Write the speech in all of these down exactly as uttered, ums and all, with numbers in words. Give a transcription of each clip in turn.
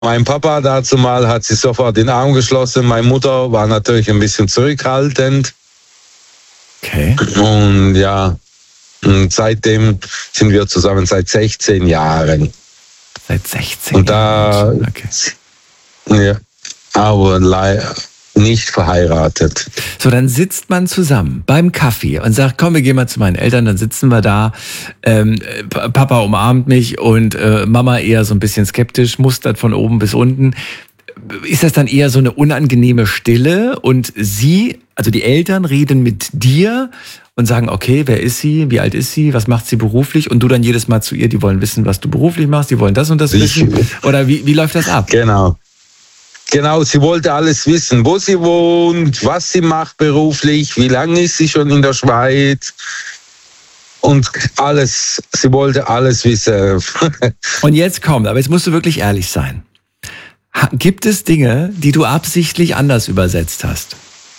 Mein Papa dazu mal hat sich sofort den Arm geschlossen. Meine Mutter war natürlich ein bisschen zurückhaltend. Okay. Und ja, und seitdem sind wir zusammen seit sechzehn Jahren. Seit sechzehn und da, Jahren? Okay. Ja, aber leider nicht verheiratet. So, dann sitzt man zusammen beim Kaffee und sagt, komm, wir gehen mal zu meinen Eltern, dann sitzen wir da, ähm, Papa umarmt mich und äh, Mama eher so ein bisschen skeptisch, mustert von oben bis unten. Ist das dann eher so eine unangenehme Stille und sie, also die Eltern, reden mit dir und sagen, okay, wer ist sie, wie alt ist sie, was macht sie beruflich, und du dann jedes Mal zu ihr, die wollen wissen, was du beruflich machst, die wollen das und das ich, wissen, oder wie, wie läuft das ab? Genau. Genau, sie wollte alles wissen, wo sie wohnt, was sie macht beruflich, wie lange ist sie schon in der Schweiz und alles. Sie wollte alles wissen. Und jetzt kommt, aber jetzt musst du wirklich ehrlich sein. Gibt es Dinge, die du absichtlich anders übersetzt hast?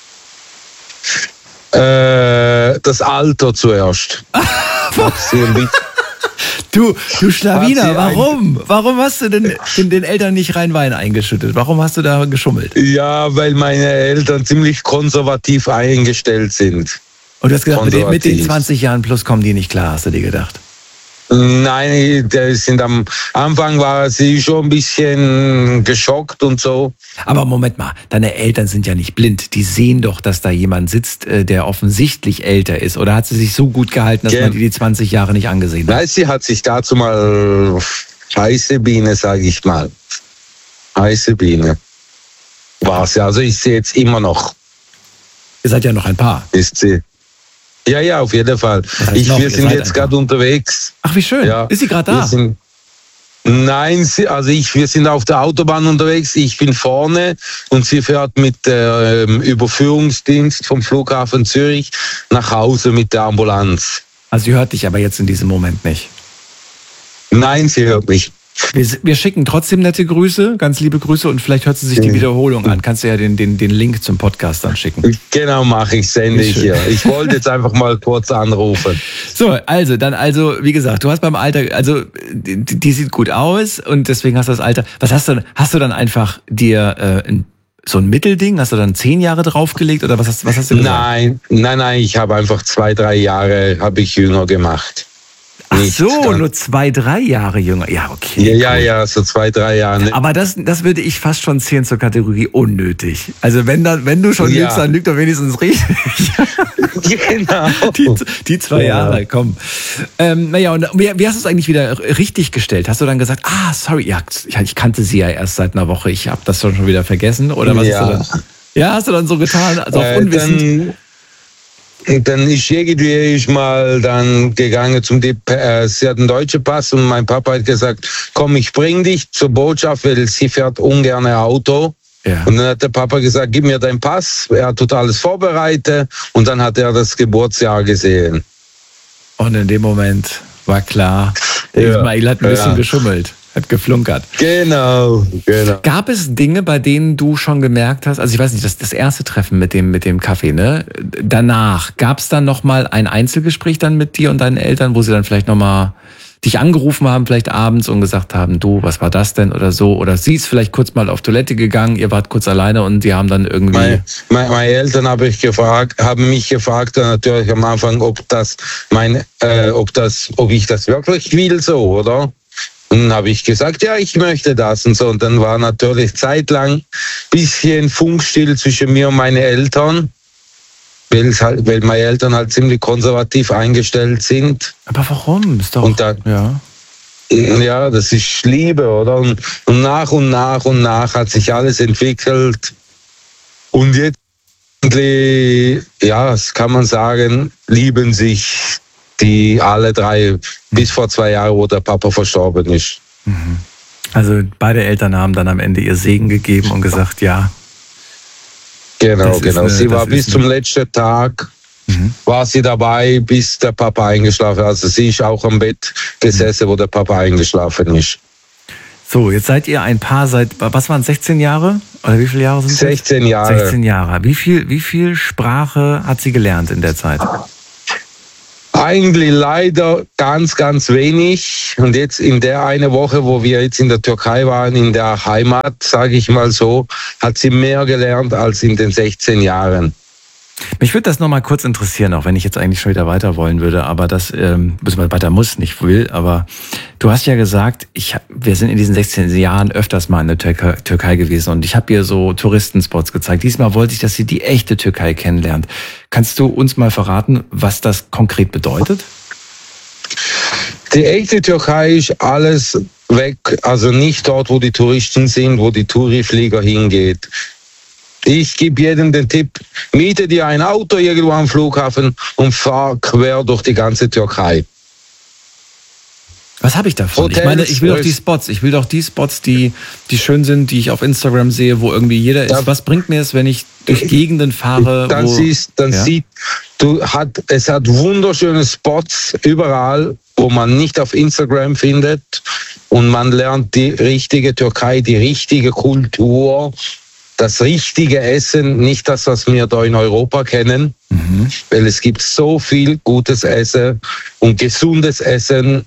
Äh, das Alter zuerst. Du, du Schlawiner, warum? Warum hast du denn den, den Eltern nicht rein Wein eingeschüttet? Warum hast du da geschummelt? Ja, weil meine Eltern ziemlich konservativ eingestellt sind. Und du hast gesagt, mit den, mit den zwanzig Jahren plus kommen die nicht klar, hast du dir gedacht? Nein, der sind am Anfang war sie schon ein bisschen geschockt und so. Aber Moment mal, deine Eltern sind ja nicht blind. Die sehen doch, dass da jemand sitzt, der offensichtlich älter ist. Oder hat sie sich so gut gehalten, dass ja. man die die zwanzig Jahre nicht angesehen hat? Nein, sie hat sich dazu mal heiße Biene, sage ich mal. Heiße Biene war sie. Also ist sie jetzt immer noch. Ihr seid ja noch ein Paar. Ist sie. Ja, ja, auf jeden Fall. Ich, wir sind jetzt gerade unterwegs. Ach, wie schön. Ja, ist sie gerade da? Sind, nein, sie, also ich, wir sind auf der Autobahn unterwegs. Ich bin vorne und sie fährt mit dem ähm, Überführungsdienst vom Flughafen Zürich nach Hause mit der Ambulanz. Also sie hört dich aber jetzt in diesem Moment nicht? Nein, sie hört mich. Wir, wir schicken trotzdem nette Grüße, ganz liebe Grüße, und vielleicht hört sie sich die Wiederholung an. Kannst du ja den, den, den Link zum Podcast dann schicken. Genau, mache ich, sende ich hier. Ich wollte jetzt einfach mal kurz anrufen. So, also, dann also, wie gesagt, du hast beim Alter, also, die, die sieht gut aus und deswegen hast du das Alter. Was hast du, hast du dann einfach dir äh, ein, so ein Mittelding, hast du dann zehn Jahre draufgelegt oder was hast, was hast du gesagt? Nein, nein, nein, ich habe einfach zwei, drei Jahre, habe ich jünger gemacht. Ach so, dann. Nur zwei, drei Jahre jünger. Ja, okay. Ja, ja, ja, so zwei, drei Jahre. Aber das, das würde ich fast schon zählen zur Kategorie unnötig. Also wenn dann, wenn du schon ja. lügst, dann lügt doch wenigstens richtig. Genau. Die, die zwei ja. Jahre, komm. Ähm, naja, und wie, wie hast du es eigentlich wieder richtig gestellt? Hast du dann gesagt, ah, sorry, ja, ich kannte sie ja erst seit einer Woche, ich habe das schon wieder vergessen? Oder was ja. hast du dann? Ja, hast du dann so getan, also auf äh, unwissend? Dann Dann ist irgendwie ich mal dann gegangen zum D P, äh, sie hat einen deutschen Pass und mein Papa hat gesagt, komm, ich bring dich zur Botschaft, weil sie fährt ungern Auto. Ja. Und dann hat der Papa gesagt, gib mir deinen Pass, er tut alles vorbereitet und dann hat er das Geburtsjahr gesehen. Und in dem Moment war klar, ja. Ismail hat ein bisschen ja. geschummelt. Hat geflunkert. Genau, genau. Gab es Dinge, bei denen du schon gemerkt hast, also ich weiß nicht, das, das erste Treffen mit dem, mit dem Kaffee, ne? Danach, gab es dann nochmal ein Einzelgespräch dann mit dir und deinen Eltern, wo sie dann vielleicht nochmal dich angerufen haben, vielleicht abends und gesagt haben, du, was war das denn oder so? Oder sie ist vielleicht kurz mal auf Toilette gegangen, ihr wart kurz alleine und die haben dann irgendwie... Meine, meine, meine Eltern habe ich gefragt, haben mich gefragt natürlich am Anfang, ob das, mein, äh, ob das, ob ich das wirklich will so, oder? Und dann habe ich gesagt, ja, ich möchte das und so. Und dann war natürlich zeitlang ein bisschen Funkstill zwischen mir und meinen Eltern, weil, halt, weil meine Eltern halt ziemlich konservativ eingestellt sind. Aber warum? Ist doch, und dann, ja. ja, das ist Liebe, oder? Und, und nach und nach und nach hat sich alles entwickelt. Und jetzt, ja, das kann man sagen, lieben sich die alle drei, bis vor zwei Jahren, wo der Papa verstorben ist. Also beide Eltern haben dann am Ende ihr Segen gegeben und gesagt, ja. Genau, genau. Eine, sie war bis zum letzten Tag, mhm. war sie dabei, bis der Papa eingeschlafen ist. Also sie ist auch am Bett gesessen, mhm. wo der Papa eingeschlafen ist. So, jetzt seid ihr ein Paar seit, was waren es, sechzehn Jahre? Oder wie viele Jahre sind es? sechzehn Jahre. sechzehn Jahre. Wie viel, wie viel Sprache hat sie gelernt in der Zeit? Eigentlich leider ganz, ganz wenig. Und jetzt in der eine Woche, wo wir jetzt in der Türkei waren, in der Heimat, sage ich mal so, hat sie mehr gelernt als in den sechzehn Jahren. Mich würde das nochmal kurz interessieren, auch wenn ich jetzt eigentlich schon wieder weiter wollen würde, aber das, ähm, bis man weiter muss, nicht will, aber du hast ja gesagt, ich, wir sind in diesen sechzehn Jahren öfters mal in der Türkei, Türkei gewesen und ich habe ihr so Touristenspots gezeigt. Diesmal wollte ich, dass sie die echte Türkei kennenlernt. Kannst du uns mal verraten, was das konkret bedeutet? Die echte Türkei ist alles weg, also nicht dort, wo die Touristen sind, wo die Touri-Flieger hingeht. Ich gebe jedem den Tipp, miete dir ein Auto irgendwo am Flughafen und fahr quer durch die ganze Türkei. Was habe ich davon? Hotels, ich meine, ich will doch die Spots, ich will doch die Spots, die, die schön sind, die ich auf Instagram sehe, wo irgendwie jeder ist. Ja. Was bringt mir es, wenn ich durch Gegenden fahre? Dann wo, siehst, dann ja? sieht, du hat, es hat wunderschöne Spots überall, wo man nicht auf Instagram findet, und man lernt die richtige Türkei, die richtige Kultur, das richtige Essen, nicht das, was wir da in Europa kennen, mhm. weil es gibt so viel gutes Essen und gesundes Essen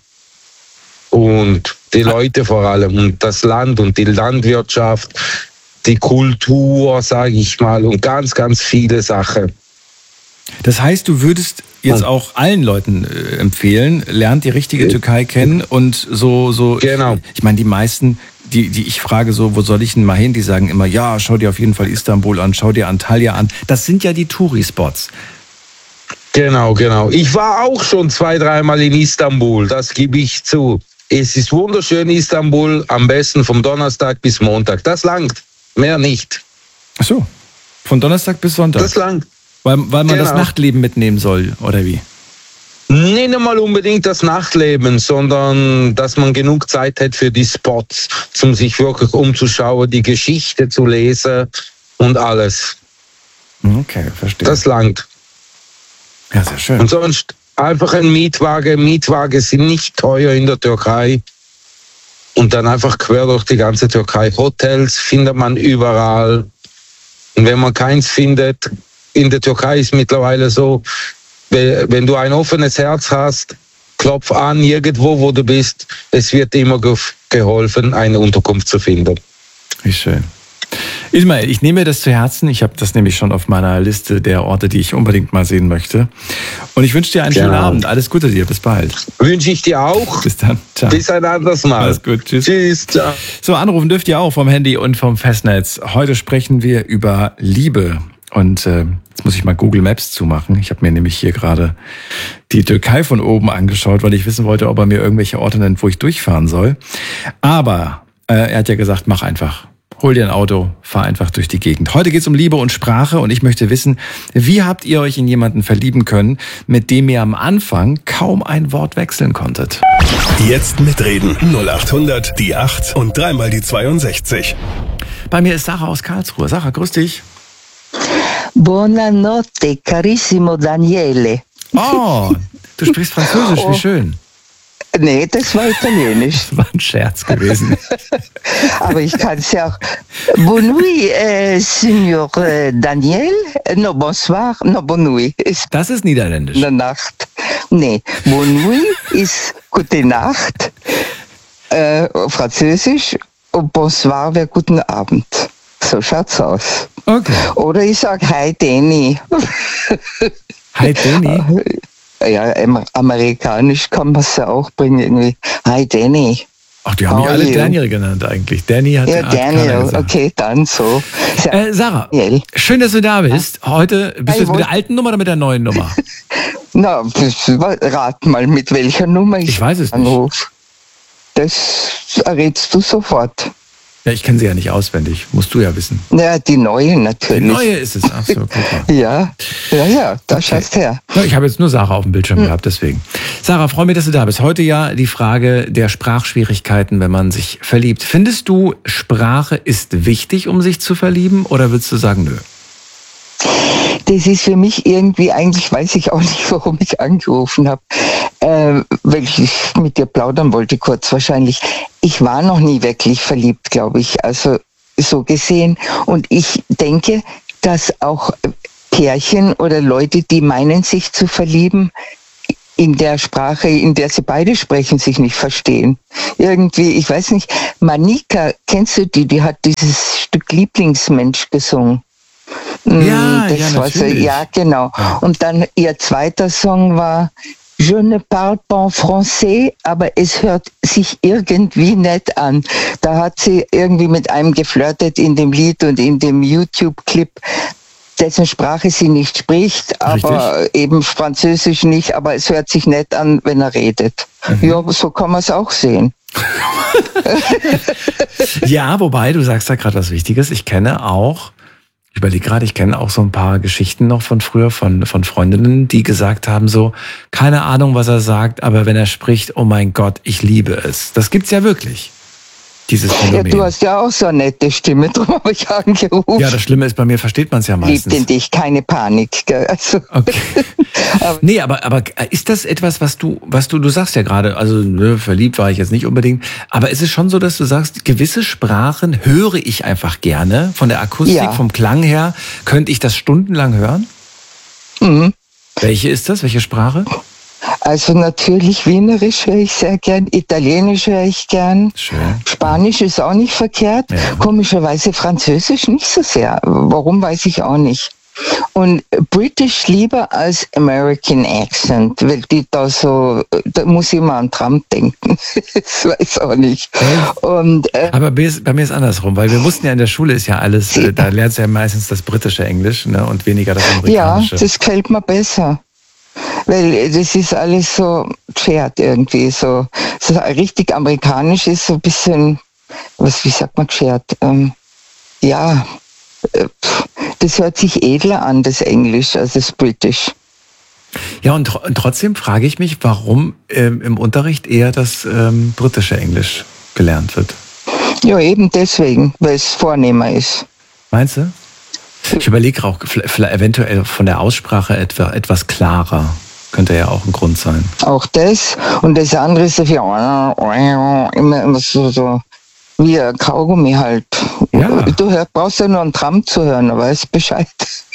und die Leute vor allem und das Land und die Landwirtschaft, die Kultur, sage ich mal, und ganz, ganz viele Sachen. Das heißt, du würdest jetzt auch allen Leuten äh, empfehlen, lernt die richtige Türkei kennen und so, so. Genau. Ich meine, die meisten, die, die ich frage so, wo soll ich denn mal hin? Die sagen immer, ja, schau dir auf jeden Fall Istanbul an, schau dir Antalya an. Das sind ja die Touri-Spots. Genau, genau. Ich war auch schon zwei, dreimal in Istanbul, das gebe ich zu. Es ist wunderschön, Istanbul, am besten vom Donnerstag bis Montag. Das langt, mehr nicht. Ach so, von Donnerstag bis Sonntag. Das langt. Weil, weil man genau. das Nachtleben mitnehmen soll, oder wie? Nicht einmal unbedingt das Nachtleben, sondern dass man genug Zeit hat für die Spots, um sich wirklich umzuschauen, die Geschichte zu lesen und alles. Okay, verstehe. Das langt. Ja, sehr schön. Und sonst einfach ein Mietwagen. Mietwagen sind nicht teuer in der Türkei. Und dann einfach quer durch die ganze Türkei. Hotels findet man überall. Und wenn man keins findet, in der Türkei ist mittlerweile so, wenn du ein offenes Herz hast, klopf an irgendwo, wo du bist. Es wird immer geholfen, eine Unterkunft zu finden. Wie schön. Ismail, ich nehme mir das zu Herzen. Ich habe das nämlich schon auf meiner Liste der Orte, die ich unbedingt mal sehen möchte. Und ich wünsche dir einen genau. schönen Abend. Alles Gute dir. Bis bald. Wünsche ich dir auch. Bis dann. Ciao. Bis ein anderes Mal. Alles gut. Tschüss. Tschüss. Ciao. So, anrufen dürft ihr auch vom Handy und vom Festnetz. Heute sprechen wir über Liebe. Und äh, jetzt muss ich mal Google Maps zumachen. Ich habe mir nämlich hier gerade die Türkei von oben angeschaut, weil ich wissen wollte, ob er mir irgendwelche Orte nennt, wo ich durchfahren soll. Aber äh, er hat ja gesagt, mach einfach. Hol dir ein Auto, fahr einfach durch die Gegend. Heute geht's um Liebe und Sprache und ich möchte wissen, wie habt ihr euch in jemanden verlieben können, mit dem ihr am Anfang kaum ein Wort wechseln konntet? Jetzt mitreden. null acht hundert, die acht und dreimal die zweiundsechzig. Bei mir ist Sarah aus Karlsruhe. Sarah, grüß dich. Buonanotte, carissimo Daniele. Oh, du sprichst Französisch, wie schön. Nee, das war Italienisch. Das war ein Scherz gewesen. Aber ich kann es ja auch. Bonne nuit, äh, Signor äh, Daniel. No, bonsoir, no, bonne nuit. Ist Das ist Niederländisch. eine Nacht. Nee, bonne nuit ist gute Nacht, äh, Französisch, und bonsoir wäre guten Abend. So schaut's aus. Okay. Oder ich sag Hi Danny. Hi Danny. Ja, amerikanisch kann man es ja auch bringen irgendwie. Hi Danny. Ach, die haben mich How alle are you? Daniel genannt eigentlich. Danny hat Ja, hat keiner Daniel, gesagt. okay, dann so. Äh, Sarah, Daniel. schön, dass du da bist. Heute bist du jetzt mit wollt- der alten Nummer oder mit der neuen Nummer? Na, rat mal, mit welcher Nummer ich, Ich weiß es nicht. anrufe. Das errätst du sofort. Ja, ich kenne sie ja nicht auswendig. Musst du ja wissen. Ja, die neue Die natürlich. neue ist es. Ach so, guck mal. Ja, ja, ja, da schaust her. Ja, ich habe jetzt nur Sarah auf dem Bildschirm gehabt, deswegen. Sarah, freue mich, dass du da bist. Heute ja die Frage der Sprachschwierigkeiten, wenn man sich verliebt. Findest du, Sprache ist wichtig, um sich zu verlieben? Oder würdest du sagen, nö? Das ist für mich irgendwie, eigentlich weiß ich auch nicht, warum ich angerufen habe, äh, weil ich mit dir plaudern wollte kurz wahrscheinlich. Ich war noch nie wirklich verliebt, glaube ich, also so gesehen. Und ich denke, dass auch Pärchen oder Leute, die meinen, sich zu verlieben, in der Sprache, in der sie beide sprechen, sich nicht verstehen. Irgendwie, ich weiß nicht, Manika, kennst du die? Die hat dieses Stück Lieblingsmensch gesungen. Ja, das ja, war so, natürlich. ja, genau. Ja. Und dann ihr zweiter Song war Je ne parle pas français, aber es hört sich irgendwie nett an. Da hat sie irgendwie mit einem geflirtet in dem Lied und in dem YouTube-Clip, dessen Sprache sie nicht spricht, aber Richtig. eben Französisch nicht, aber es hört sich nett an, wenn er redet. Mhm. Ja, so kann man es auch sehen. Ja, wobei, du sagst da gerade was Wichtiges. Ich kenne auch, ich überlege gerade, ich kenne auch so ein paar Geschichten noch von früher, von, von Freundinnen, die gesagt haben so, keine Ahnung, was er sagt, aber wenn er spricht, oh mein Gott, ich liebe es. Das gibt's ja wirklich, dieses Phänomen. Ja, du hast ja auch so eine nette Stimme, darum habe ich angerufen. Ja, das Schlimme ist, bei mir versteht man es ja meistens. Liebt in dich, keine Panik. Gell? Also. Okay. aber nee, aber, aber ist das etwas, was du, was du, du sagst ja gerade, also ne, verliebt war ich jetzt nicht unbedingt, aber ist es schon so, dass du sagst, gewisse Sprachen höre ich einfach gerne, von der Akustik, Ja. vom Klang her, könnte ich das stundenlang hören? Mhm. Welche ist das? Welche Sprache? Also natürlich Wienerisch höre ich sehr gern, Italienisch höre ich gern. Schön. Spanisch ist auch nicht verkehrt. Ja. Komischerweise Französisch nicht so sehr. Warum, weiß ich auch nicht. Und British lieber als American Accent, weil die da so, da muss ich immer an Trump denken. Das weiß auch nicht. Und, äh, Aber bei mir, ist, bei mir ist andersrum, weil wir mussten ja in der Schule ist ja alles, äh, da lernst du ja meistens das britische Englisch, ne, und weniger das ja, amerikanische. das gefällt mir besser. Weil das ist alles so geschert irgendwie, so, so richtig amerikanisch ist so ein bisschen, was, wie sagt man geschert? Ähm, ja, äh, das hört sich edler an, das Englisch, als das British. Ja, und, tr- und trotzdem frage ich mich, warum ähm, im Unterricht eher das ähm, britische Englisch gelernt wird. Ja, eben deswegen, weil es vornehmer ist. Meinst du? Ich überlege auch, vielleicht eventuell von der Aussprache etwa, etwas klarer. Könnte ja auch ein Grund sein. Auch das. Und das andere ist dafür immer, immer so, so wie ein Kaugummi halt. Ja. Du hör, brauchst ja nur einen Tram zu hören, aber weißt Bescheid,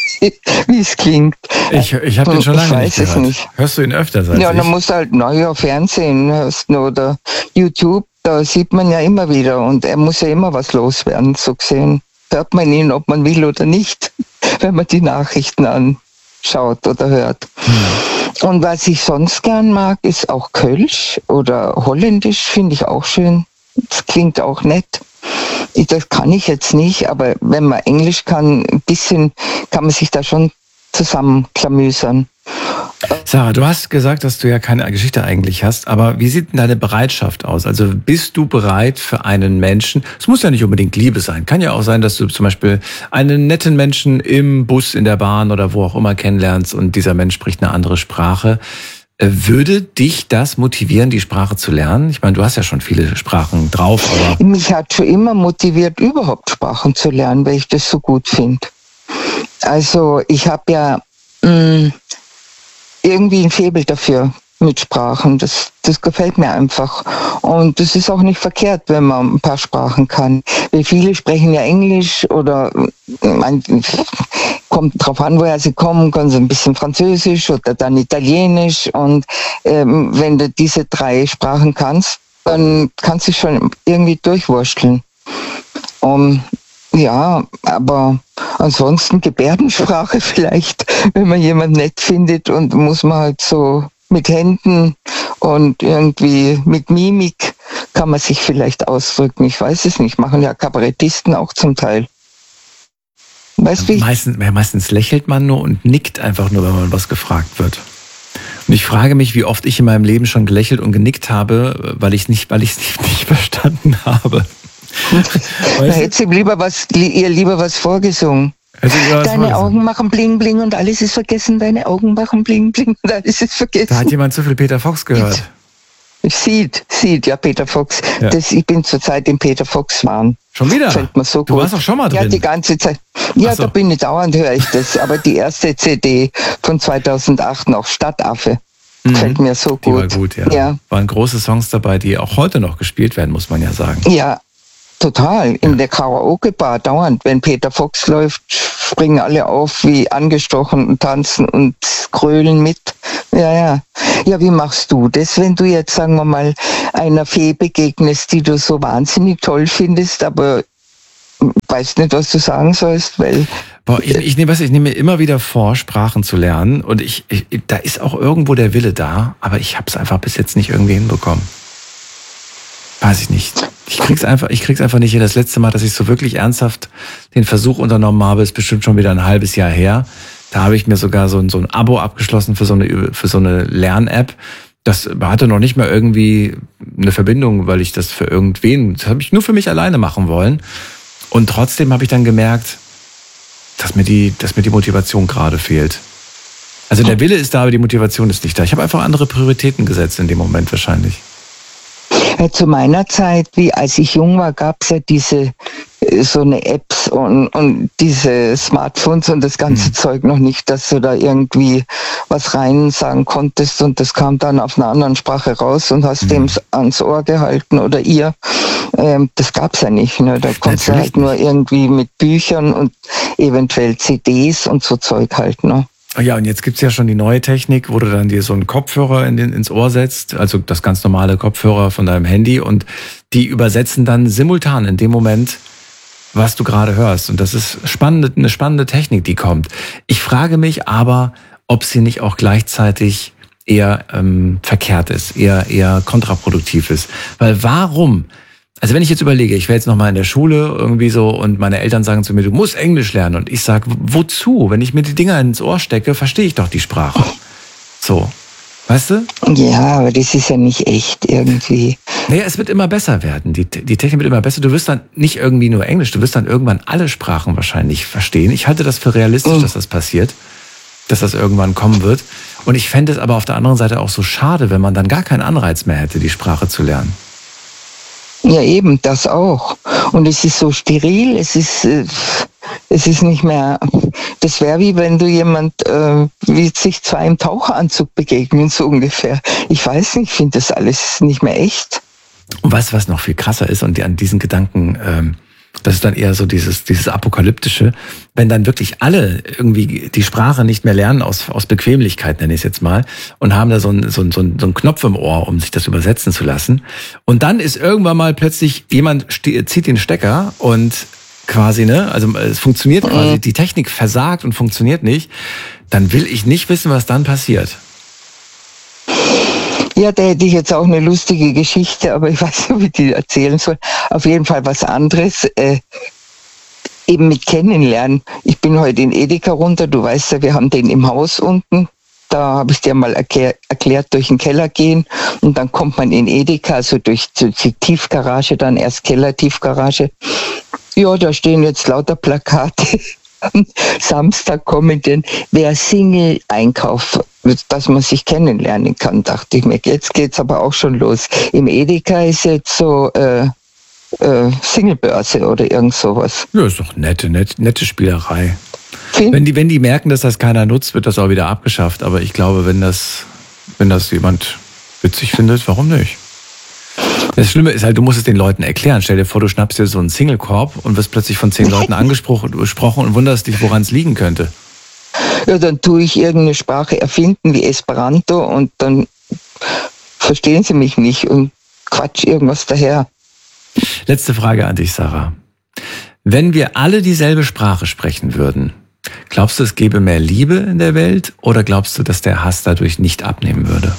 wie es klingt. Ich, ich habe den schon Ich lange weiß nicht es gehört. nicht. Hörst du ihn öfter als Ja, ich? dann musst du halt neuer Fernsehen hörst du, oder YouTube, da sieht man ja immer wieder und er muss ja immer was loswerden, so gesehen. Hört man ihn, ob man will oder nicht, wenn man die Nachrichten anschaut oder hört. Hm. Und was ich sonst gern mag, ist auch Kölsch oder Holländisch, finde ich auch schön. Das klingt auch nett. Das kann ich jetzt nicht, aber wenn man Englisch kann, ein bisschen kann man sich da schon zusammenklamüsern. Sarah, du hast gesagt, dass du ja keine Geschichte eigentlich hast, aber wie sieht denn deine Bereitschaft aus? Also bist du bereit für einen Menschen, es muss ja nicht unbedingt Liebe sein, kann ja auch sein, dass du zum Beispiel einen netten Menschen im Bus, in der Bahn oder wo auch immer kennenlernst und dieser Mensch spricht eine andere Sprache. Würde dich das motivieren, die Sprache zu lernen? Ich meine, du hast ja schon viele Sprachen drauf, aber... Mich hat schon immer motiviert, überhaupt Sprachen zu lernen, weil ich das so gut finde. Also ich habe ja mh, irgendwie ein Faible dafür mit Sprachen. Das, das gefällt mir einfach. Und das ist auch nicht verkehrt, wenn man ein paar Sprachen kann. Weil viele sprechen ja Englisch oder man, kommt drauf an, woher sie kommen, können sie ein bisschen Französisch oder dann Italienisch. Und ähm, wenn du diese drei Sprachen kannst, dann kannst du schon irgendwie durchwursteln. Um, ja, aber ansonsten Gebärdensprache vielleicht, wenn man jemanden nett findet und muss man halt so mit Händen und irgendwie mit Mimik kann man sich vielleicht ausdrücken. Ich weiß es nicht, machen ja Kabarettisten auch zum Teil. Weißt du, wie? Meistens, ja, meistens lächelt man nur und nickt einfach nur, wenn man was gefragt wird. Und ich frage mich, wie oft ich in meinem Leben schon gelächelt und genickt habe, weil ich es nicht, weil ich es nicht, nicht verstanden habe. Da hätte sie lieber was, ihr lieber was vorgesungen. Also, ja, Deine Augen machen bling bling und alles ist vergessen. Deine Augen machen bling bling und alles ist vergessen. Da hat jemand zu viel Peter Fox gehört. Sieht, sieht, ja, Peter Fox. Ja. Das, ich bin zurzeit im Peter Fox-Wahn. Schon wieder? Fällt mir so du gut. warst doch schon mal drin. Ja, die ganze Zeit. Ja, so. Da bin ich dauernd, höre ich das. Aber die erste C D von zweitausendacht noch, Stadtaffe, mhm. fällt mir so Die gut. war gut, ja. Ja. Waren große Songs dabei, die auch heute noch gespielt werden, muss man ja sagen. Ja, total. In der Karaoke-Bar dauernd. Wenn Peter Fox läuft, springen alle auf wie angestochen und tanzen und grölen mit. Ja, ja. Ja, wie machst du das, wenn du jetzt, sagen wir mal, einer Fee begegnest, die du so wahnsinnig toll findest, aber weißt nicht, was du sagen sollst, weil... Boah, ich, ich, nehme, ich nehme mir immer wieder vor, Sprachen zu lernen und ich, ich, da ist auch irgendwo der Wille da, aber ich habe es einfach bis jetzt nicht irgendwie hinbekommen. Weiß ich nicht. Ich krieg's einfach, ich krieg's einfach nicht hin. Das letzte Mal, dass ich so wirklich ernsthaft den Versuch unternommen habe, ist bestimmt schon wieder ein halbes Jahr her. Da habe ich mir sogar so ein, so ein Abo abgeschlossen für so eine, für so eine Lern-App. Das hatte noch nicht mal irgendwie eine Verbindung, weil ich das für irgendwen, das habe ich nur für mich alleine machen wollen. Und trotzdem habe ich dann gemerkt, dass mir die, dass mir die Motivation gerade fehlt. Also der Wille ist da, aber die Motivation ist nicht da. Ich habe einfach andere Prioritäten gesetzt in dem Moment wahrscheinlich. Zu meiner Zeit, wie als ich jung war, gab es ja diese so eine Apps und, und diese Smartphones und das ganze hm. Zeug noch nicht, dass du da irgendwie was rein sagen konntest und das kam dann auf einer anderen Sprache raus und hast hm. dem ans Ohr gehalten oder ihr. Ähm, das gab's ja nicht. Ne? Da konntest du halt nur irgendwie mit Büchern und eventuell C Ds und so Zeug halt. Ne? Ja, und jetzt gibt's ja schon die neue Technik, wo du dann dir so einen Kopfhörer in den, ins Ohr setzt, also das ganz normale Kopfhörer von deinem Handy und die übersetzen dann simultan in dem Moment, was du gerade hörst. Und das ist spannende, eine spannende Technik, die kommt. Ich frage mich aber, ob sie nicht auch gleichzeitig eher ähm, verkehrt ist, eher, eher kontraproduktiv ist. Weil warum... Also wenn ich jetzt überlege, ich wäre jetzt noch mal in der Schule irgendwie so und meine Eltern sagen zu mir, du musst Englisch lernen und ich sage, wozu? Wenn ich mir die Dinger ins Ohr stecke, verstehe ich doch die Sprache. So, weißt du? Ja, aber das ist ja nicht echt irgendwie. Naja, es wird immer besser werden. Die, die Technik wird immer besser. Du wirst dann nicht irgendwie nur Englisch, du wirst dann irgendwann alle Sprachen wahrscheinlich verstehen. Ich halte das für realistisch, mhm. dass das passiert, dass das irgendwann kommen wird. Und ich fände es aber auf der anderen Seite auch so schade, wenn man dann gar keinen Anreiz mehr hätte, die Sprache zu lernen. Ja, eben, das auch. Und es ist so steril, es ist, äh, es ist nicht mehr, das wäre wie wenn du jemand, äh, wie sich zwei im Taucheranzug begegnen, so ungefähr. Ich weiß nicht, ich finde das alles nicht mehr echt. Und weißt du, was noch viel krasser ist und die an diesen Gedanken, ähm, das ist dann eher so dieses, dieses Apokalyptische, wenn dann wirklich alle irgendwie die Sprache nicht mehr lernen aus, aus Bequemlichkeit, nenne ich es jetzt mal, und haben da so einen, so einen, so einen Knopf im Ohr, um sich das übersetzen zu lassen. Und dann ist irgendwann mal plötzlich jemand zieht den Stecker und quasi, ne, also es funktioniert quasi, die Technik versagt und funktioniert nicht, dann will ich nicht wissen, was dann passiert. Ja, da hätte ich jetzt auch eine lustige Geschichte, aber ich weiß nicht, wie ich die erzählen soll. Auf jeden Fall was anderes, äh, eben mit Kennenlernen. Ich bin heute in Edeka runter, du weißt ja, wir haben den im Haus unten. Da habe ich dir mal erklär, erklärt, durch den Keller gehen und dann kommt man in Edeka, also durch die Tiefgarage, dann erst Keller, Tiefgarage. Ja, da stehen jetzt lauter Plakate. Am Samstag kommenden, wer Single einkauft, dass man sich kennenlernen kann, dachte ich mir. Jetzt geht's aber auch schon los. Im Edeka ist jetzt so äh, äh, Singlebörse oder irgend sowas. Ja, ist doch nette, nette, nette Spielerei. Find? Wenn die, wenn die merken, dass das keiner nutzt, wird das auch wieder abgeschafft. Aber ich glaube, wenn das, wenn das jemand witzig findet, warum nicht? Das Schlimme ist halt, du musst es den Leuten erklären. Stell dir vor, du schnappst dir so einen Single-Korb und wirst plötzlich von zehn Leuten angesprochen und wunderst dich, woran es liegen könnte. Ja, dann tue ich irgendeine Sprache erfinden wie Esperanto und dann verstehen sie mich nicht und quatsch irgendwas daher. Letzte Frage an dich, Sarah. Wenn wir alle dieselbe Sprache sprechen würden, glaubst du, es gäbe mehr Liebe in der Welt oder glaubst du, dass der Hass dadurch nicht abnehmen würde?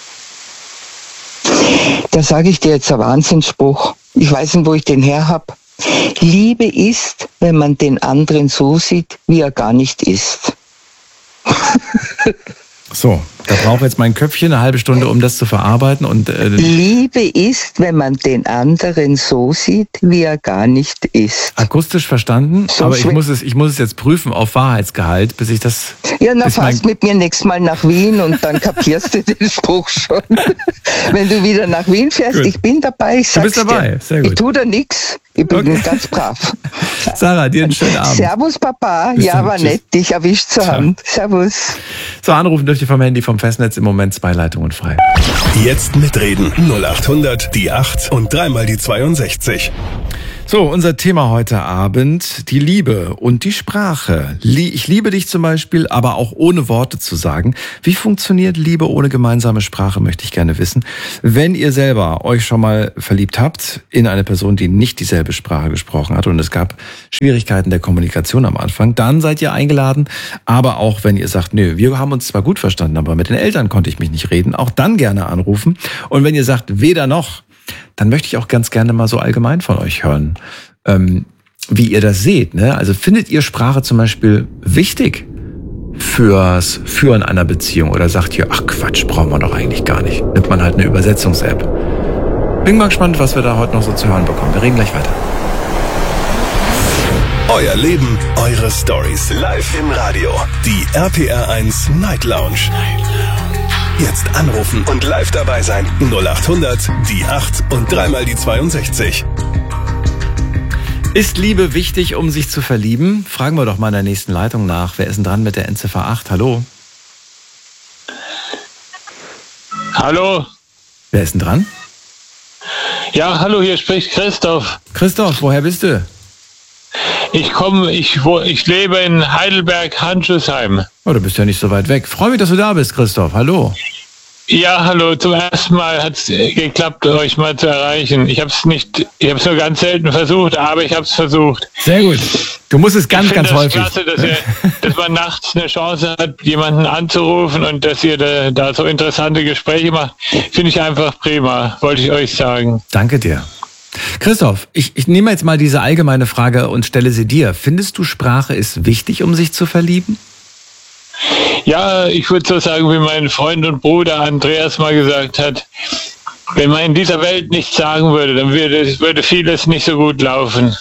Da sage ich dir jetzt einen Wahnsinnsspruch. Ich weiß nicht, wo ich den her habe. Liebe ist, wenn man den anderen so sieht, wie er gar nicht ist. So, da braucht jetzt mein Köpfchen eine halbe Stunde, um das zu verarbeiten. Und, äh Liebe ist, wenn man den anderen so sieht, wie er gar nicht ist. Akustisch verstanden, so aber ich muss, es, ich muss es jetzt prüfen auf Wahrheitsgehalt, bis ich das... Ja, na, fahrst mit mir nächstes Mal nach Wien und dann kapierst du den Spruch schon. Wenn du wieder nach Wien fährst, gut. Ich bin dabei, ich sag's dir. Du bist dabei, sehr gut. Ich tue da nichts, ich bin okay. Ganz brav. Sarah, dir einen schönen Abend. Servus, Papa. Bis ja, dann. War Tschüss. Nett, dich erwischt zu haben. Servus. So, anrufen dürft ihr vom Handy, vom Festnetz, im Moment zwei Leitungen frei. Jetzt mitreden. null acht hundert, die acht und dreimal die zweiundsechzig. So, unser Thema heute Abend, die Liebe und die Sprache. Ich liebe dich zum Beispiel, aber auch ohne Worte zu sagen. Wie funktioniert Liebe ohne gemeinsame Sprache, möchte ich gerne wissen. Wenn ihr selber euch schon mal verliebt habt in eine Person, die nicht dieselbe Sprache gesprochen hat und es gab Schwierigkeiten der Kommunikation am Anfang, dann seid ihr eingeladen. Aber auch wenn ihr sagt, nö, wir haben uns zwar gut verstanden, aber mit den Eltern konnte ich mich nicht reden, auch dann gerne anrufen. Und wenn ihr sagt, weder noch, dann möchte ich auch ganz gerne mal so allgemein von euch hören, ähm, wie ihr das seht. Ne? Also findet ihr Sprache zum Beispiel wichtig fürs Führen einer Beziehung oder sagt ihr, ach Quatsch, brauchen wir doch eigentlich gar nicht. Nimmt man halt eine Übersetzungs-App. Bin mal gespannt, was wir da heute noch so zu hören bekommen. Wir reden gleich weiter. Euer Leben, eure Stories. Live im Radio. Die R P R eins Night Lounge. Jetzt anrufen und live dabei sein. null acht hundert, die acht und dreimal die zweiundsechzig. Ist Liebe wichtig, um sich zu verlieben? Fragen wir doch mal in der nächsten Leitung nach. Wer ist denn dran mit der Endziffer acht? Hallo? Hallo? Wer ist denn dran? Ja, hallo, hier spricht Christoph. Christoph, woher bist du? Ich komme, ich, wo, ich lebe in Heidelberg-Handschuhsheim. Oh, du bist ja nicht so weit weg. Freue mich, dass du da bist, Christoph. Hallo. Ja, hallo. Zum ersten Mal hat es geklappt, euch mal zu erreichen. Ich habe es nicht, ich habe es nur ganz selten versucht, aber ich habe es versucht. Sehr gut. Du musst es ganz, ich ganz das häufig. Klasse, dass, ihr, dass man nachts eine Chance hat, jemanden anzurufen und dass ihr da, da so interessante Gespräche macht. Finde ich einfach prima, wollte ich euch sagen. Danke dir. Christoph, ich, ich nehme jetzt mal diese allgemeine Frage und stelle sie dir. Findest du, Sprache ist wichtig, um sich zu verlieben? Ja, ich würde so sagen, wie mein Freund und Bruder Andreas mal gesagt hat, wenn man in dieser Welt nichts sagen würde, dann würde, würde vieles nicht so gut laufen.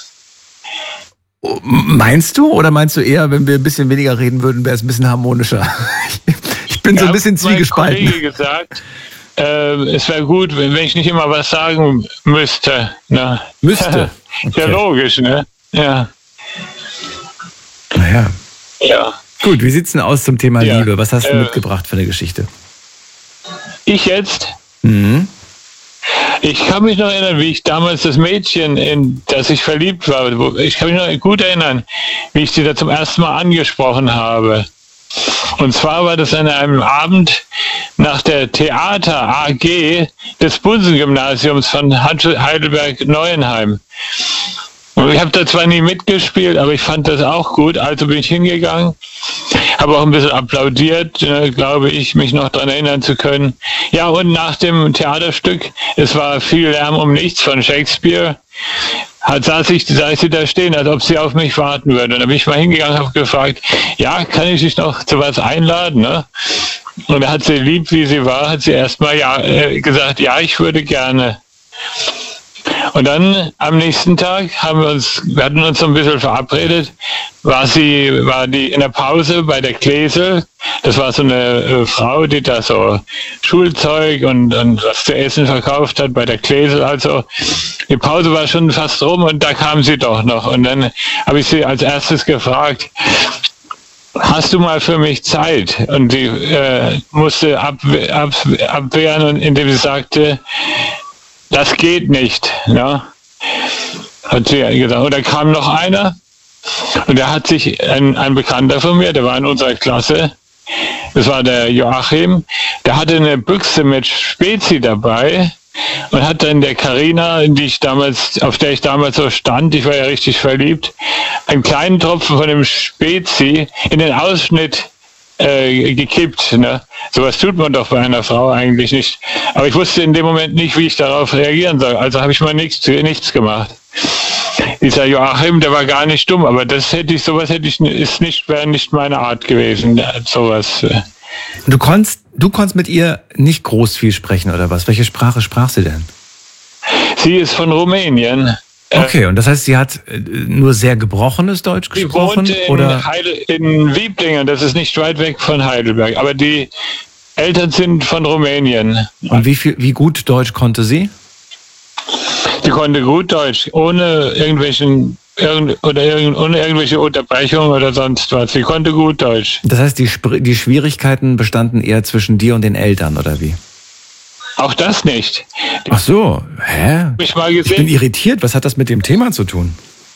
Meinst du? Oder meinst du eher, wenn wir ein bisschen weniger reden würden, wäre es ein bisschen harmonischer? Ich bin ja, so ein bisschen zwiegespalten. Mein Kollege gesagt, äh, es wäre gut, wenn ich nicht immer was sagen müsste. Ne? Müsste? Okay. Ja, logisch, ne? Ja. Naja. Ja. Gut, wie sieht's denn aus zum Thema ja, Liebe? Was hast du äh, mitgebracht für eine Geschichte? Ich jetzt? Mhm. Ich kann mich noch erinnern, wie ich damals das Mädchen, in das ich verliebt war, ich kann mich noch gut erinnern, wie ich sie da zum ersten Mal angesprochen habe. Und zwar war das an einem Abend nach der Theater A G des Bunsen-Gymnasiums von Heidelberg-Neuenheim. Und ich habe da zwar nie mitgespielt, aber ich fand das auch gut, also bin ich hingegangen, habe auch ein bisschen applaudiert, äh, glaube ich, mich noch daran erinnern zu können. Ja, und nach dem Theaterstück, es war viel Lärm um nichts von Shakespeare, hat, saß, ich, saß sie da stehen, als ob sie auf mich warten würde. Und da bin ich mal hingegangen und habe gefragt, ja, kann ich dich noch zu was einladen? Ne? Und da hat sie, lieb wie sie war, hat sie erstmal ja, äh, gesagt, ja, ich würde gerne. Und dann am nächsten Tag haben wir uns, wir hatten uns so ein bisschen verabredet, war sie, war die in der Pause bei der Klesel, das war so eine äh, Frau, die da so Schulzeug und, und was zu essen verkauft hat bei der Klesel, also die Pause war schon fast rum und da kam sie doch noch und dann habe ich sie als erstes gefragt, hast du mal für mich Zeit? Und sie äh, musste ab, ab, abwehren, indem sie sagte, das geht nicht, ja, hat sie gesagt. Und da kam noch einer und der hat sich, ein, ein Bekannter von mir, der war in unserer Klasse, das war der Joachim, der hatte eine Büchse mit Spezi dabei und hat dann der Carina, die ich damals, auf der ich damals so stand, ich war ja richtig verliebt, einen kleinen Tropfen von dem Spezi in den Ausschnitt Äh, gekippt. Ne? Sowas tut man doch bei einer Frau eigentlich nicht. Aber ich wusste in dem Moment nicht, wie ich darauf reagieren soll. Also habe ich mal nichts, nichts gemacht. Dieser Joachim, der war gar nicht dumm, aber das hätte ich, sowas hätte ich, ist nicht, wäre nicht meine Art gewesen. Sowas. Du konntest, du konntest mit ihr nicht groß viel sprechen, oder was? Welche Sprache sprach sie denn? Sie ist von Rumänien. Okay, und das heißt, sie hat nur sehr gebrochenes Deutsch gesprochen? Sie wohnt in, oder? Heidel, in Wieblingen, das ist nicht weit weg von Heidelberg, aber die Eltern sind von Rumänien. Und wie viel, wie gut Deutsch konnte sie? Sie konnte gut Deutsch, ohne irgendwelchen irgend, oder irgend, ohne irgendwelche Unterbrechungen oder sonst was. Sie konnte gut Deutsch. Das heißt, die, die Schwierigkeiten bestanden eher zwischen dir und den Eltern, oder wie? Auch das nicht. Ach so, hä? Ich, mal ich bin irritiert. Was hat das mit dem Thema zu tun?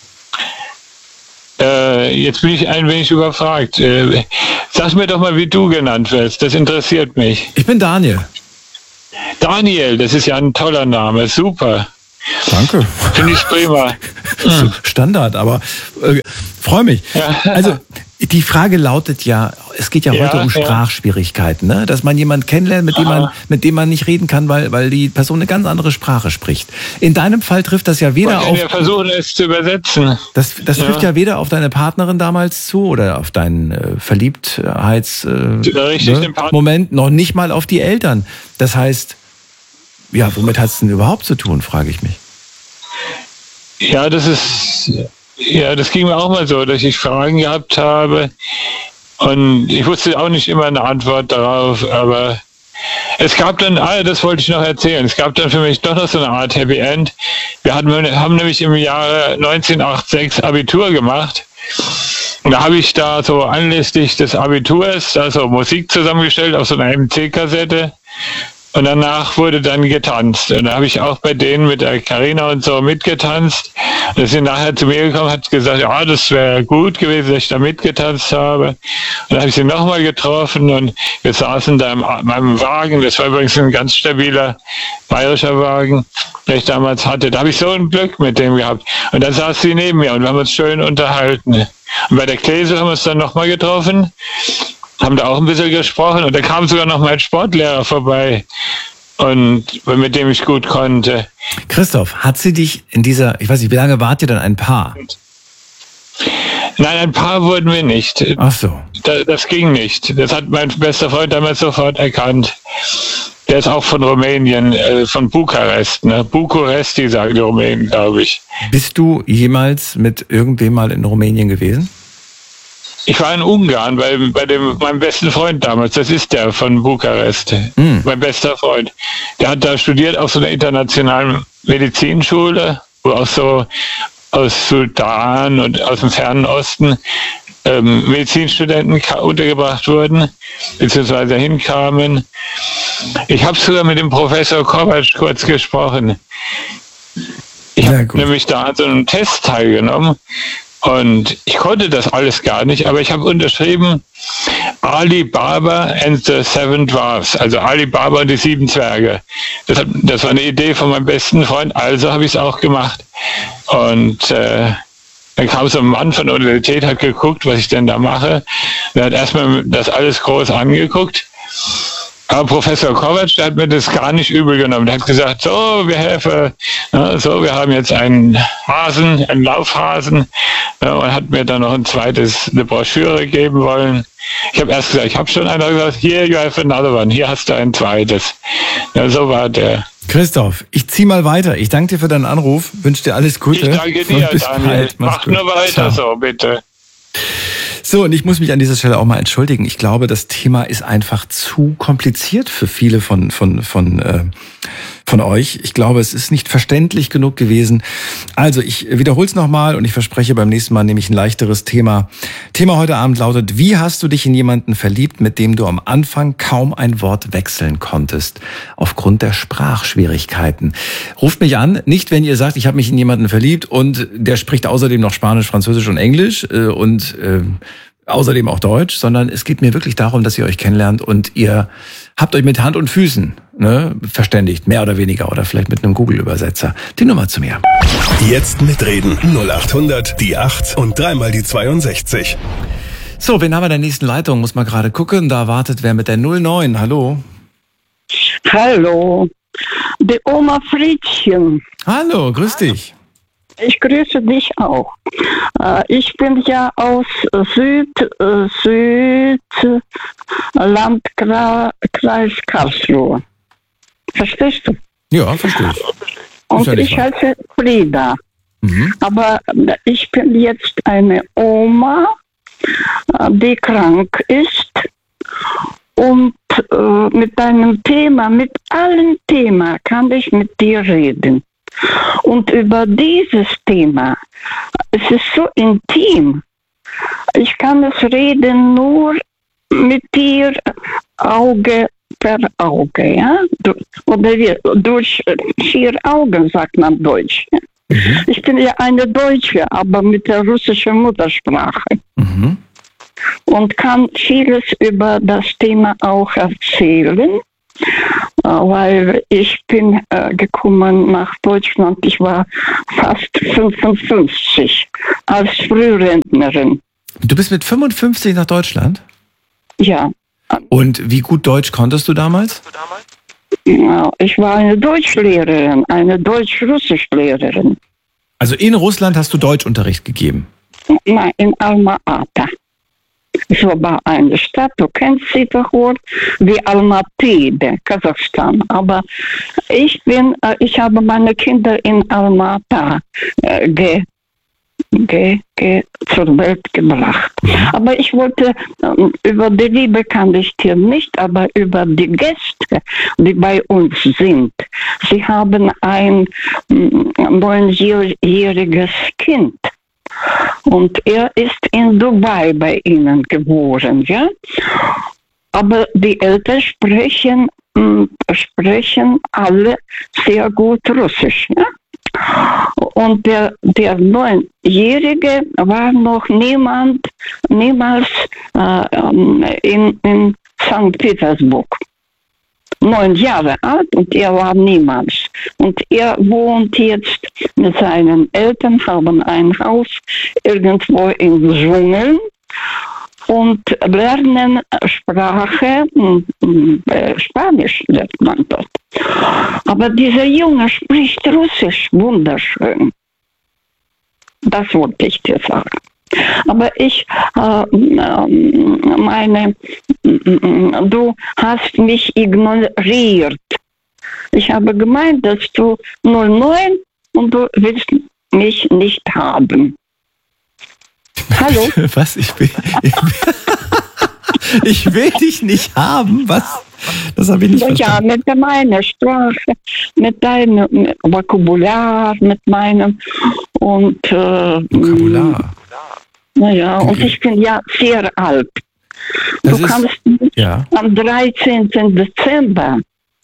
Äh, jetzt bin ich ein wenig überfragt. Äh, sag mir doch mal, wie du genannt wirst. Das interessiert mich. Ich bin Daniel. Daniel, das ist ja ein toller Name. Super. Danke. Finde ich prima. Hm. Standard, aber äh, freue mich. Ja. Also die Frage lautet ja, es geht ja, ja heute um ja. Sprachschwierigkeiten, ne? Dass man jemanden kennenlernt, mit dem man, mit dem man nicht reden kann, weil, weil die Person eine ganz andere Sprache spricht. In deinem Fall trifft das ja weder auf... Wir versuchen es zu übersetzen. Das, das ja. trifft ja weder auf deine Partnerin damals zu oder auf deinen äh, Verliebtheits... Äh, Richtig, ne? Moment, noch nicht mal auf die Eltern. Das heißt, ja, womit hat es denn überhaupt zu tun, frage ich mich. Ja, das ist... Ja, das ging mir auch mal so, dass ich Fragen gehabt habe und ich wusste auch nicht immer eine Antwort darauf, aber es gab dann, ah, das wollte ich noch erzählen, es gab dann für mich doch noch so eine Art Happy End. Wir hatten, haben nämlich im Jahre neunzehnhundertsechsundachtzig Abitur gemacht und da habe ich da so anlässlich des Abiturs also Musik zusammengestellt auf so einer M C-Kassette. Und danach wurde dann getanzt. Und da habe ich auch bei denen mit der Carina und so mitgetanzt. Und sie sind nachher zu mir gekommen, hat gesagt, ja, das wäre gut gewesen, dass ich da mitgetanzt habe. Und dann habe ich sie nochmal getroffen und wir saßen da in meinem Wagen. Das war übrigens ein ganz stabiler bayerischer Wagen, den ich damals hatte. Da habe ich so ein Glück mit dem gehabt. Und dann saß sie neben mir und wir haben uns schön unterhalten. Und bei der Klese haben wir uns dann nochmal getroffen. Haben da auch ein bisschen gesprochen und da kam sogar noch mein Sportlehrer vorbei und mit dem ich gut konnte. Christoph, hat sie dich in dieser, ich weiß nicht, wie lange wart ihr dann ein Paar? Nein, ein Paar wurden wir nicht. Ach so. Das, das ging nicht. Das hat mein bester Freund damals sofort erkannt. Der ist auch von Rumänien, äh, von Bukarest, ne? Bukuresti sagen die Rumänen, glaube ich. Bist du jemals mit irgendwem mal in Rumänien gewesen? Ich war in Ungarn bei, bei dem, meinem besten Freund damals, das ist der von Bukarest, mm. mein bester Freund. Der hat da studiert auf so einer internationalen Medizinschule, wo auch so aus Sudan und aus dem Fernen Osten ähm, Medizinstudenten untergebracht wurden, beziehungsweise hinkamen. Ich habe sogar mit dem Professor Kovac kurz gesprochen. Ich habe nämlich da an so einem Test teilgenommen. Und ich konnte das alles gar nicht, aber ich habe unterschrieben Ali Baba and the Seven Dwarfs, also Ali Baba und die sieben Zwerge. Das, hat, das war eine Idee von meinem besten Freund, also habe ich es auch gemacht. Und äh, dann kam so ein Mann von der Universität, hat geguckt, was ich denn da mache. Der hat erstmal das alles groß angeguckt. Aber Professor Kovac, der hat mir das gar nicht übel genommen. Der hat gesagt, so, wir helfen, ja, so, wir haben jetzt einen Hasen, einen Laufhasen, ja, und hat mir dann noch ein zweites, eine Broschüre geben wollen. Ich habe erst gesagt, ich habe schon einen, gesagt, here you have another one, hier hast du ein zweites. Ja, so war der. Christoph, ich zieh mal weiter. Ich danke dir für deinen Anruf, wünsche dir alles Gute. Ich danke dir, Daniel. Mach nur weiter so, bitte. So, und ich muss mich an dieser Stelle auch mal entschuldigen. Ich glaube, das Thema ist einfach zu kompliziert für viele von von von äh, von euch. Ich glaube, es ist nicht verständlich genug gewesen. Also, ich wiederhole es nochmal und ich verspreche, beim nächsten Mal nehme ich ein leichteres Thema. Thema heute Abend lautet, wie hast du dich in jemanden verliebt, mit dem du am Anfang kaum ein Wort wechseln konntest, aufgrund der Sprachschwierigkeiten? Ruft mich an, nicht wenn ihr sagt, ich habe mich in jemanden verliebt und der spricht außerdem noch Spanisch, Französisch und Englisch äh, und äh, außerdem auch Deutsch, sondern es geht mir wirklich darum, dass ihr euch kennenlernt und ihr habt euch mit Hand und Füßen, ne, verständigt, mehr oder weniger, oder vielleicht mit einem Google-Übersetzer. Die Nummer zu mir. Jetzt mitreden. null acht hundert, die acht und dreimal die zweiundsechzig. So, wen haben wir in der nächsten Leitung? Muss man gerade gucken. Da wartet wer mit der null neun. Hallo. Hallo. Die Oma Friedchen. Hallo, grüß dich. Ich grüße dich auch. Ich bin ja aus Süd, Südlandkreis Karlsruhe. Verstehst du? Ja, verstehe ich. Und ja ich heiße Frieda. Mhm. Aber ich bin jetzt eine Oma, die krank ist und äh, mit einem Thema, mit allen Themen kann ich mit dir reden. Und über dieses Thema, es ist so intim, ich kann es reden nur mit dir Auge per Auge, ja? Oder wie, durch vier Augen, sagt man Deutsch. Mhm. Ich bin ja eine Deutsche, aber mit der russischen Muttersprache. Mhm. Und kann vieles über das Thema auch erzählen, weil ich bin äh, gekommen nach Deutschland, ich war fast fünfundfünfzig als Frührentnerin. Du bist mit fünfundfünfzig nach Deutschland? Ja. Und wie gut Deutsch konntest du damals? Ja, ich war eine Deutschlehrerin, eine Deutsch-Russisch-Lehrerin. Also in Russland hast du Deutschunterricht gegeben? Nein, in Alma-Ata. Es war eine Stadt, du kennst sie doch wohl, wie Almaty, Kasachstan. Aber ich bin, ich habe meine Kinder in Alma-Ata äh, ge, ge, ge, zur Welt gebracht. Aber ich wollte, über die Liebe kann ich dir nicht, aber über die Gäste, die bei uns sind. Sie haben ein neunjähriges Kind. Und er ist in Dubai bei ihnen geboren, ja. Aber die Eltern sprechen, mh, sprechen alle sehr gut Russisch, ja. Und der, der Neunjährige war noch niemand, niemals äh, in, in Sankt Petersburg. Neun Jahre alt und er war niemals. Und er wohnt jetzt mit seinen Eltern, haben ein Haus irgendwo im Dschungel und lernen Sprache, äh, Spanisch lernt man dort. Aber dieser Junge spricht Russisch wunderschön. Das wollte ich dir sagen. Aber ich äh, meine, du hast mich ignoriert. Ich habe gemeint, dass du null neun und du willst mich nicht haben. Hallo? Was? Ich will, ich will, ich will dich nicht haben? Was? Das habe ich nicht verstanden. Ja, mit meiner Sprache, mit deinem Vokabular, mit meinem und äh, Vokabular. Naja, okay. Und ich bin ja sehr alt. Das du ist, kannst ja. am dreizehnten Dezember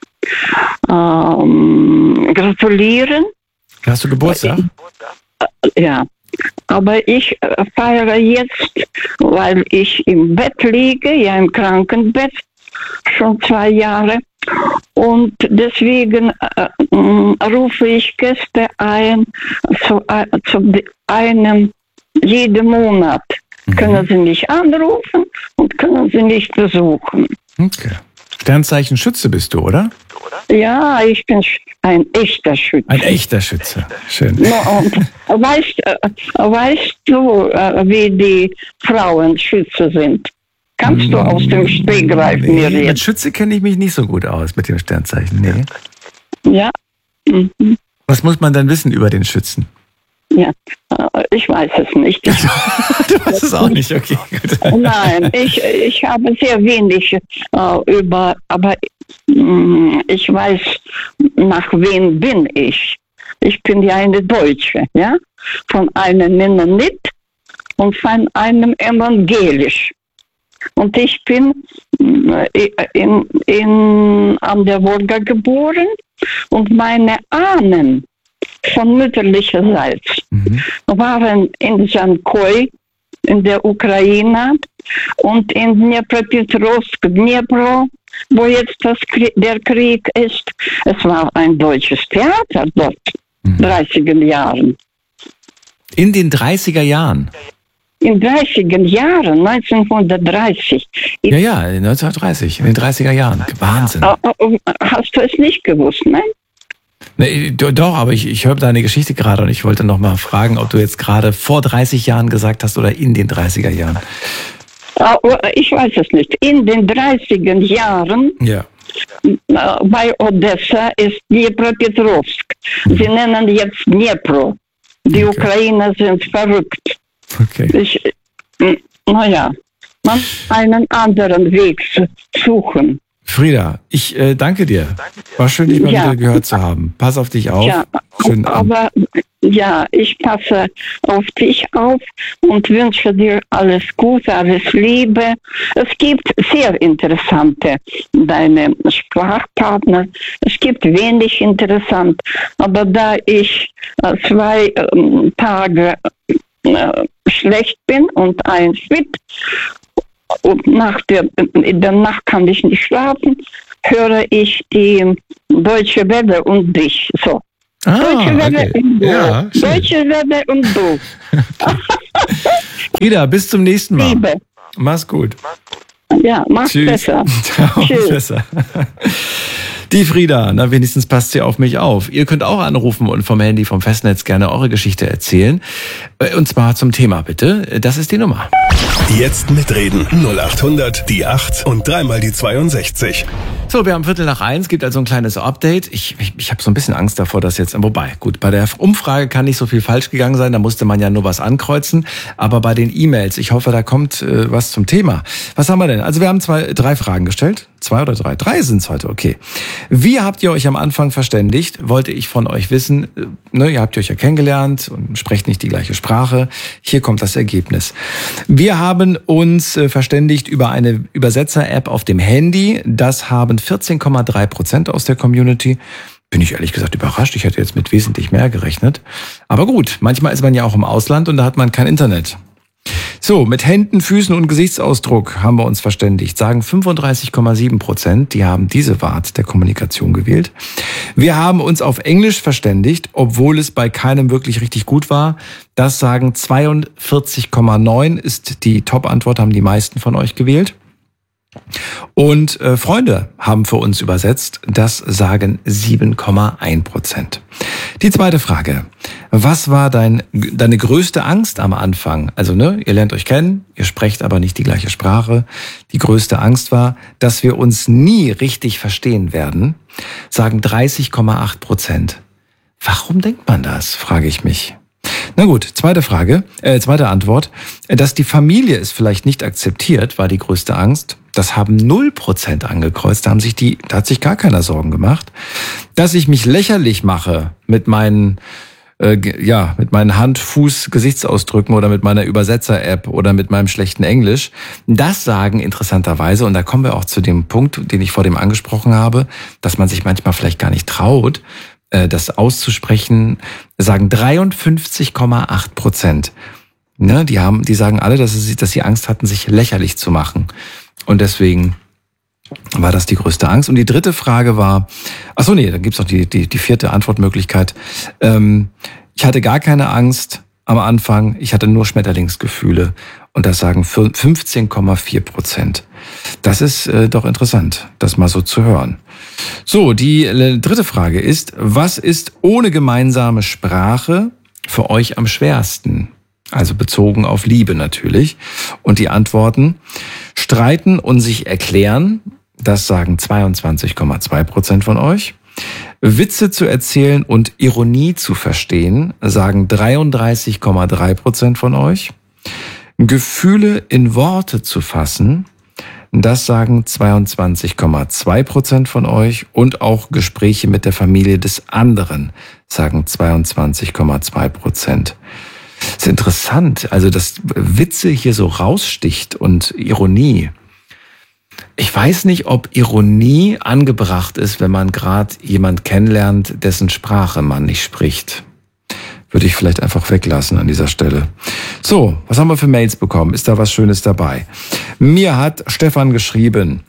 ähm, gratulieren. Hast du Geburtstag? Ja, aber ich äh, feiere jetzt, weil ich im Bett liege, ja im Krankenbett, schon zwei Jahre. Und deswegen äh, äh, rufe ich Gäste ein zu, äh, zu einem jeden Monat. Mhm. Können Sie mich anrufen und können Sie mich besuchen. Okay. Sternzeichen Schütze bist du, oder? Ja, ich bin ein echter Schütze. Ein echter Schütze, schön. No, und weißt, äh, weißt du, äh, wie die Frauen Schütze sind? Kannst du aus dem Stegreif nee, mir reden? Mit Schütze kenne ich mich nicht so gut aus, mit dem Sternzeichen. Nee. Ja. Mhm. Was muss man dann wissen über den Schützen? Ja, ich weiß es nicht. Du weißt es auch nicht, okay. Gut. Nein, ich, ich habe sehr wenig äh, über, aber mh, ich weiß, nach wem bin ich. Ich bin ja eine Deutsche, ja, von einem Mennonit und von einem Evangelisch. Und ich bin in, in, an der Wolga geboren und meine Ahnen von mütterlicher Seite mhm. waren in Jankoi, in der Ukraine und in Dnepropetrovsk, Dnepro, wo jetzt das Krieg, der Krieg ist. Es war ein deutsches Theater dort, mhm. dreißiger Jahren. In den dreißiger Jahren? In dreißiger Jahren, neunzehnhundertdreißig. Ja, ja, neunzehnhundertdreißig, in den dreißiger Jahren. Wahnsinn. Hast du es nicht gewusst, nein? Nee, doch, aber ich, ich höre deine Geschichte gerade und ich wollte noch mal fragen, ob du jetzt gerade vor dreißig Jahren gesagt hast oder in den dreißiger Jahren. Ich weiß es nicht. In den dreißiger Jahren ja. bei Odessa ist Dnepropetrovsk. Mhm. Sie nennen jetzt Dnepro. Die okay. Ukrainer sind verrückt. Okay. Ich, naja, man einen anderen Weg suchen. Frieda, ich äh, danke dir. War schön, dich mal Ja. wieder gehört zu haben. Pass auf dich auf. Ja, Schönen Abend. aber ja, ich passe auf dich auf und wünsche dir alles Gute, alles Liebe. Es gibt sehr interessante, deine Sprachpartner. Es gibt wenig interessant, aber da ich äh, zwei ähm, Tage äh, schlecht bin und ein fit und nach der, in der Nacht kann ich nicht schlafen, höre ich die Deutsche Welle und dich. So. Ah, Deutsche Welle okay. und du. Ja, schön. Deutsche Welle und du. Frieda, bis zum nächsten Mal. Liebe. Mach's gut. Ja, mach's Tschüss. besser. Ciao, Tschüss. besser. Die Frieda, na wenigstens passt sie auf mich auf. Ihr könnt auch anrufen und vom Handy, vom Festnetz gerne eure Geschichte erzählen. Und zwar zum Thema bitte. Das ist die Nummer. Jetzt mitreden. null acht hundert, die acht und dreimal die zweiundsechzig. So, wir haben Viertel nach eins, gibt also ein kleines Update. Ich, ich, ich habe so ein bisschen Angst davor, dass jetzt, wobei, gut, bei der Umfrage kann nicht so viel falsch gegangen sein, da musste man ja nur was ankreuzen. Aber bei den E-Mails, ich hoffe, da kommt äh, was zum Thema. Was haben wir denn? Also wir haben zwei, drei Fragen gestellt. Zwei oder drei? Drei sind's heute, okay. Wie habt ihr euch am Anfang verständigt? Wollte ich von euch wissen, äh, ne, ihr habt euch ja kennengelernt und sprecht nicht die gleiche Sprache. Hier kommt das Ergebnis. Wir haben uns äh, verständigt über eine Übersetzer-App auf dem Handy. Das haben vierzehn Komma drei Prozent aus der Community. Bin ich ehrlich gesagt überrascht. Ich hätte jetzt mit wesentlich mehr gerechnet. Aber gut, manchmal ist man ja auch im Ausland und da hat man kein Internet. So, mit Händen, Füßen und Gesichtsausdruck haben wir uns verständigt. Sagen fünfunddreißig Komma sieben Prozent, die haben diese Art der Kommunikation gewählt. Wir haben uns auf Englisch verständigt, obwohl es bei keinem wirklich richtig gut war. Das sagen zweiundvierzig Komma neun ist die Top-Antwort, haben die meisten von euch gewählt. Und äh, Freunde haben für uns übersetzt, das sagen sieben Komma eins Prozent. Die zweite Frage. Was war dein, deine größte Angst am Anfang? Also, ne, ihr lernt euch kennen, ihr sprecht aber nicht die gleiche Sprache. Die größte Angst war, dass wir uns nie richtig verstehen werden, sagen dreißig Komma acht Prozent. Warum denkt man das, frage ich mich. Na gut, zweite Frage, äh, zweite Antwort. Dass die Familie es vielleicht nicht akzeptiert, war die größte Angst. Das haben null Prozent angekreuzt, da haben sich die, da hat sich gar keiner Sorgen gemacht. Dass ich mich lächerlich mache mit meinen, äh, ja, mit meinen Hand-, Fuß-, Gesichtsausdrücken oder mit meiner Übersetzer-App oder mit meinem schlechten Englisch, das sagen interessanterweise, und da kommen wir auch zu dem Punkt, den ich vor dem angesprochen habe, dass man sich manchmal vielleicht gar nicht traut, das auszusprechen, sagen dreiundfünfzig Komma acht Prozent. Ne, die haben, die sagen alle, dass sie, dass sie Angst hatten, sich lächerlich zu machen. Und deswegen war das die größte Angst. Und die dritte Frage war, ach so, nee, dann gibt's noch die, die, die vierte Antwortmöglichkeit. Ähm, ich hatte gar keine Angst am Anfang, ich hatte nur Schmetterlingsgefühle. Und das sagen fünfzehn Komma vier Prozent. Das ist äh, doch interessant, das mal so zu hören. So, die äh, dritte Frage ist, was ist ohne gemeinsame Sprache für euch am schwersten? Also bezogen auf Liebe natürlich. Und die Antworten: Streiten und sich erklären, das sagen zweiundzwanzig Komma zwei Prozent von euch. Witze zu erzählen und Ironie zu verstehen, sagen dreiunddreißig Komma drei Prozent von euch. Gefühle in Worte zu fassen, das sagen zweiundzwanzig Komma zwei Prozent von euch. Und auch Gespräche mit der Familie des anderen, sagen zweiundzwanzig Komma zwei Prozent. Das ist interessant, also dass Witze hier so raussticht und Ironie. Ich weiß nicht, ob Ironie angebracht ist, wenn man gerade jemand kennenlernt, dessen Sprache man nicht spricht. Würde ich vielleicht einfach weglassen an dieser Stelle. So, was haben wir für Mails bekommen? Ist da was Schönes dabei? Mir hat Stefan geschrieben,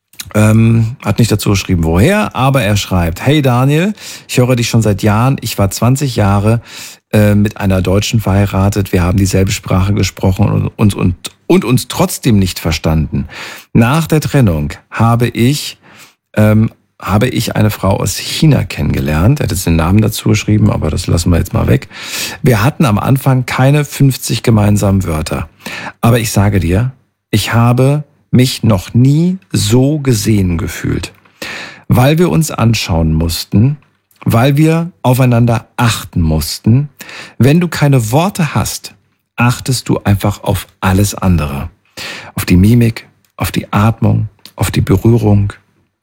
ähm, hat nicht dazu geschrieben, woher, aber er schreibt: Hey Daniel, ich höre dich schon seit Jahren. Ich war zwanzig Jahre äh, mit einer Deutschen verheiratet. Wir haben dieselbe Sprache gesprochen und, und, und, und uns trotzdem nicht verstanden. Nach der Trennung habe ich ähm, habe ich eine Frau aus China kennengelernt. Er hat jetzt den Namen dazu geschrieben, aber das lassen wir jetzt mal weg. Wir hatten am Anfang keine fünfzig gemeinsamen Wörter. Aber ich sage dir, ich habe mich noch nie so gesehen gefühlt. Weil wir uns anschauen mussten, weil wir aufeinander achten mussten. Wenn du keine Worte hast, achtest du einfach auf alles andere. Auf die Mimik, auf die Atmung, auf die Berührung.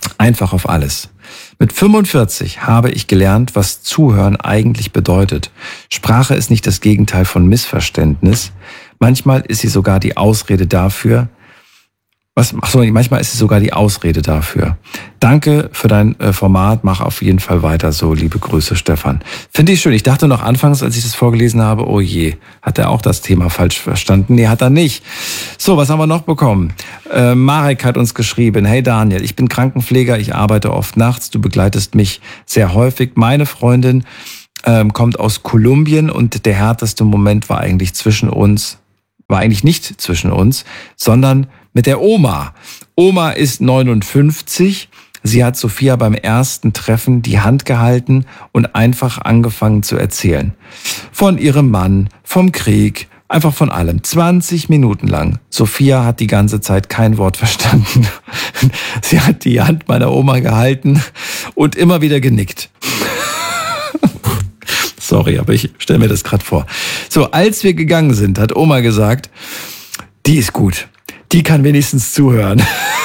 Einfach auf alles. Mit fünfundvierzig habe ich gelernt, was Zuhören eigentlich bedeutet. Sprache ist nicht das Gegenteil von Missverständnis. Manchmal ist sie sogar die Ausrede dafür, Was, ach so, manchmal ist es sogar die Ausrede dafür. Danke für dein äh, Format, mach auf jeden Fall weiter so, liebe Grüße, Stefan. Finde ich schön. Ich dachte noch anfangs, als ich das vorgelesen habe, oh je, hat er auch das Thema falsch verstanden? Nee, hat er nicht. So, was haben wir noch bekommen? Äh, Marek hat uns geschrieben, hey Daniel, ich bin Krankenpfleger, ich arbeite oft nachts, du begleitest mich sehr häufig. Meine Freundin ähm, kommt aus Kolumbien und der härteste Moment war eigentlich zwischen uns, war eigentlich nicht zwischen uns, sondern mit der Oma. Oma ist neunundfünfzig. Sie hat Sophia beim ersten Treffen die Hand gehalten und einfach angefangen zu erzählen. Von ihrem Mann, vom Krieg, einfach von allem. zwanzig Minuten lang. Sophia hat die ganze Zeit kein Wort verstanden. Sie hat die Hand meiner Oma gehalten und immer wieder genickt. Sorry, aber ich stelle mir das gerade vor. So, als wir gegangen sind, hat Oma gesagt, die ist gut. Die kann wenigstens zuhören.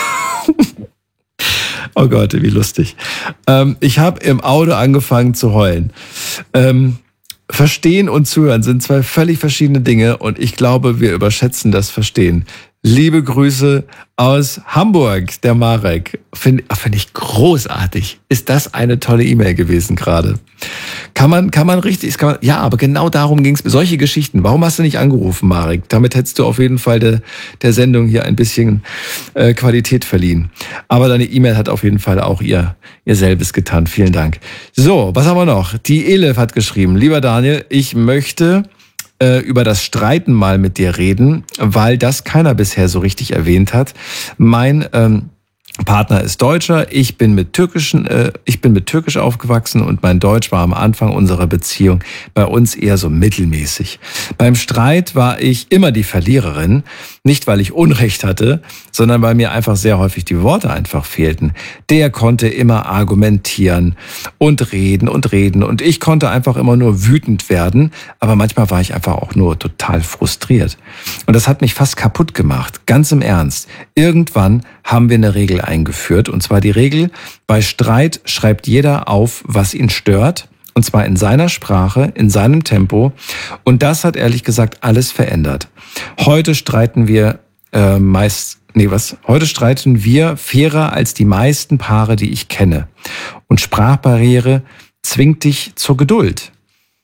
Oh Gott, wie lustig. Ähm, ich habe im Auto angefangen zu heulen. Ähm, Verstehen und Zuhören sind zwei völlig verschiedene Dinge und ich glaube, wir überschätzen das Verstehen. Liebe Grüße aus Hamburg, der Marek. Finde find ich großartig. Ist das eine tolle E-Mail gewesen gerade? Kann man, kann man richtig, kann man, ja, aber genau darum ging es. Solche Geschichten. Warum hast du nicht angerufen, Marek? Damit hättest du auf jeden Fall de, der Sendung hier ein bisschen äh, Qualität verliehen. Aber deine E-Mail hat auf jeden Fall auch ihr, ihr selbes getan. Vielen Dank. So, was haben wir noch? Die Elif hat geschrieben, lieber Daniel, ich möchte über das Streiten mal mit dir reden, weil das keiner bisher so richtig erwähnt hat. Mein ähm, Partner ist Deutscher, ich bin mit türkischen, äh, ich bin mit Türkisch aufgewachsen und mein Deutsch war am Anfang unserer Beziehung bei uns eher so mittelmäßig. Beim Streit war ich immer die Verliererin, nicht weil ich Unrecht hatte, sondern weil mir einfach sehr häufig die Worte einfach fehlten. Der konnte immer argumentieren und reden und reden und ich konnte einfach immer nur wütend werden, aber manchmal war ich einfach auch nur total frustriert. Und das hat mich fast kaputt gemacht, ganz im Ernst. Irgendwann haben wir eine Regel eingeführt, und zwar die Regel, bei Streit schreibt jeder auf, was ihn stört, und zwar in seiner Sprache, in seinem Tempo, und das hat ehrlich gesagt alles verändert. Heute streiten wir äh, meist, nee was, heute streiten wir fairer als die meisten Paare, die ich kenne. Und Sprachbarriere zwingt dich zur Geduld.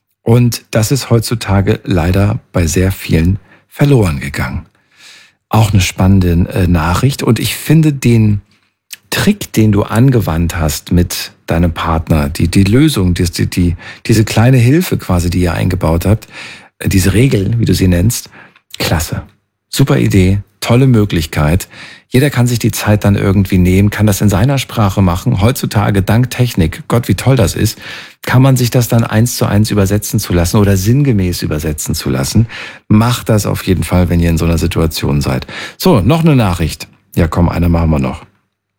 Und das ist heutzutage leider bei sehr vielen verloren gegangen. Auch eine spannende äh, Nachricht. Und ich finde den Trick, den du angewandt hast mit deinem Partner, die, die Lösung, die, die, diese kleine Hilfe quasi, die ihr eingebaut habt, äh, diese Regel, wie du sie nennst, klasse. Super Idee, tolle Möglichkeit. Jeder kann sich die Zeit dann irgendwie nehmen, kann das in seiner Sprache machen. Heutzutage, dank Technik, Gott, wie toll das ist, kann man sich das dann eins zu eins übersetzen zu lassen oder sinngemäß übersetzen zu lassen. Macht das auf jeden Fall, wenn ihr in so einer Situation seid. So, noch eine Nachricht. Ja, komm, eine machen wir noch.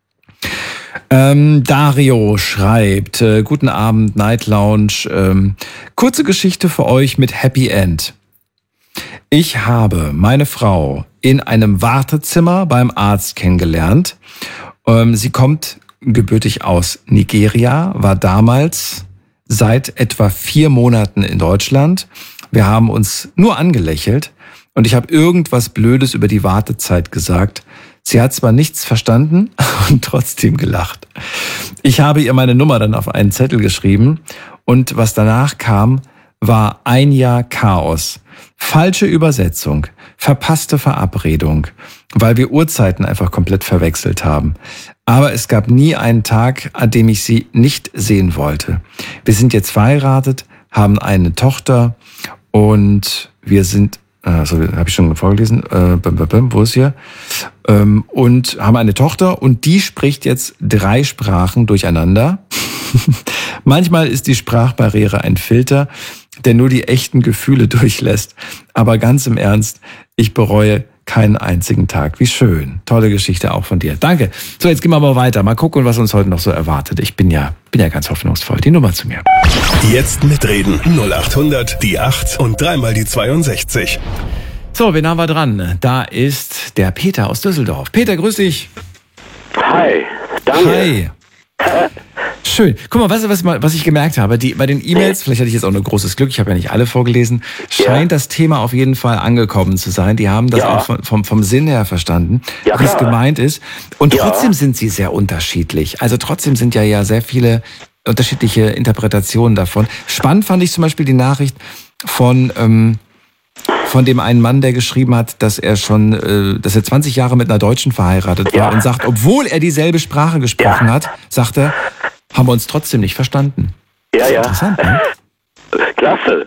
Ähm, Dario schreibt, äh, guten Abend, Night Lounge. Ähm, kurze Geschichte für euch mit Happy End. Ich habe meine Frau in einem Wartezimmer beim Arzt kennengelernt. Ähm, sie kommt gebürtig aus Nigeria, war damals seit etwa vier Monaten in Deutschland. Wir haben uns nur angelächelt und ich habe irgendwas Blödes über die Wartezeit gesagt. Sie hat zwar nichts verstanden und trotzdem gelacht. Ich habe ihr meine Nummer dann auf einen Zettel geschrieben und was danach kam, war ein Jahr Chaos. Falsche Übersetzung, verpasste Verabredung, weil wir Uhrzeiten einfach komplett verwechselt haben. Aber es gab nie einen Tag, an dem ich sie nicht sehen wollte. Wir sind jetzt verheiratet, haben eine Tochter und wir sind, also habe ich schon vorgelesen, äh, wo ist hier? Ähm, und haben eine Tochter und die spricht jetzt drei Sprachen durcheinander. Manchmal ist die Sprachbarriere ein Filter, der nur die echten Gefühle durchlässt. Aber ganz im Ernst, ich bereue keinen einzigen Tag. Wie schön. Tolle Geschichte auch von dir. Danke. So, jetzt gehen wir mal weiter. Mal gucken, was uns heute noch so erwartet. Ich bin ja, bin ja ganz hoffnungsvoll. Die Nummer zu mir. Jetzt mitreden. null acht hundert, die acht und dreimal die zweiundsechzig. So, wen haben wir dran? Da ist der Peter aus Düsseldorf. Peter, grüß dich. Hi, Hi. Schön. Guck mal, weißt du, was, was ich gemerkt habe? Die, bei den E-Mails, vielleicht hatte ich jetzt auch nur großes Glück, ich habe ja nicht alle vorgelesen, scheint ja. das Thema auf jeden Fall angekommen zu sein. Die haben das ja. auch vom, vom, vom Sinn her verstanden, ja, wie es gemeint ist. Und ja. trotzdem sind sie sehr unterschiedlich. Also trotzdem sind ja ja sehr viele unterschiedliche Interpretationen davon. Spannend fand ich zum Beispiel die Nachricht von... Ähm, von dem einen Mann, der geschrieben hat, dass er schon, äh, dass er zwanzig Jahre mit einer Deutschen verheiratet war ja. und sagt, obwohl er dieselbe Sprache gesprochen ja. hat, sagt er, haben wir uns trotzdem nicht verstanden. Ja, ja. Interessant, ne? Klasse.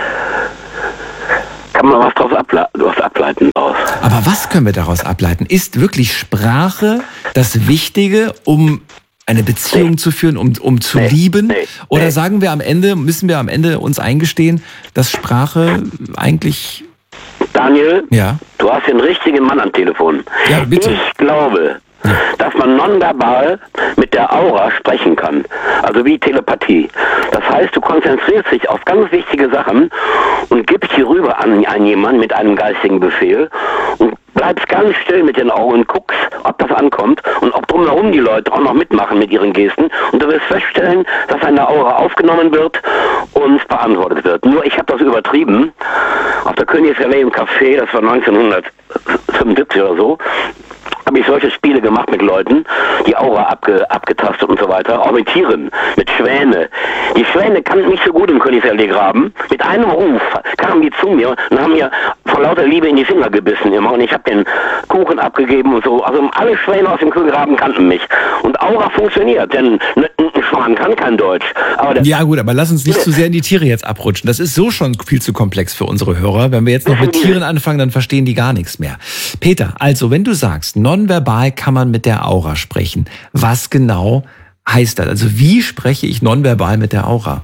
Kann man was daraus able- ableiten aus. Aber was können wir daraus ableiten? Ist wirklich Sprache das Wichtige, um eine Beziehung nee. zu führen, um, um zu nee. lieben? Nee. Oder nee. sagen wir am Ende, müssen wir am Ende uns eingestehen, dass Sprache eigentlich... Daniel, ja? du hast den richtigen Mann am Telefon. Ja, bitte. Ich glaube, ja. dass man nonverbal mit der Aura sprechen kann. Also wie Telepathie. Das heißt, du konzentrierst dich auf ganz wichtige Sachen und gibst sie rüber an, an jemanden mit einem geistigen Befehl und bleibst ganz still mit den Augen und guckst, ob das ankommt und ob drumherum die Leute auch noch mitmachen mit ihren Gesten. Und du wirst feststellen, dass eine Aura aufgenommen wird und beantwortet wird. Nur ich habe das übertrieben. Auf der Königsallee im Café, das war neunzehnhundertfünfundsiebzig oder so, habe ich solche Spiele gemacht mit Leuten, die Aura abge, abgetastet und so weiter, auch mit Tieren, mit Schwäne. Die Schwäne kannten mich so gut im Königsallee graben. Mit einem Ruf kamen die zu mir und haben mir vor lauter Liebe in die Finger gebissen immer. Und ich habe den Kuchen abgegeben und so. Also alle Schwäne aus dem Kühlgraben kannten mich. Und Aura funktioniert, denn ein Schwan kann kein Deutsch. Aber ja gut, aber lass uns nicht zu sehr in die Tiere jetzt abrutschen. Das ist so schon viel zu komplex für unsere Hörer. Wenn wir jetzt noch mit Tieren anfangen, dann verstehen die gar nichts mehr. Peter, also wenn du sagst, nonverbal kann man mit der Aura sprechen, was genau heißt das? Also wie spreche ich nonverbal mit der Aura?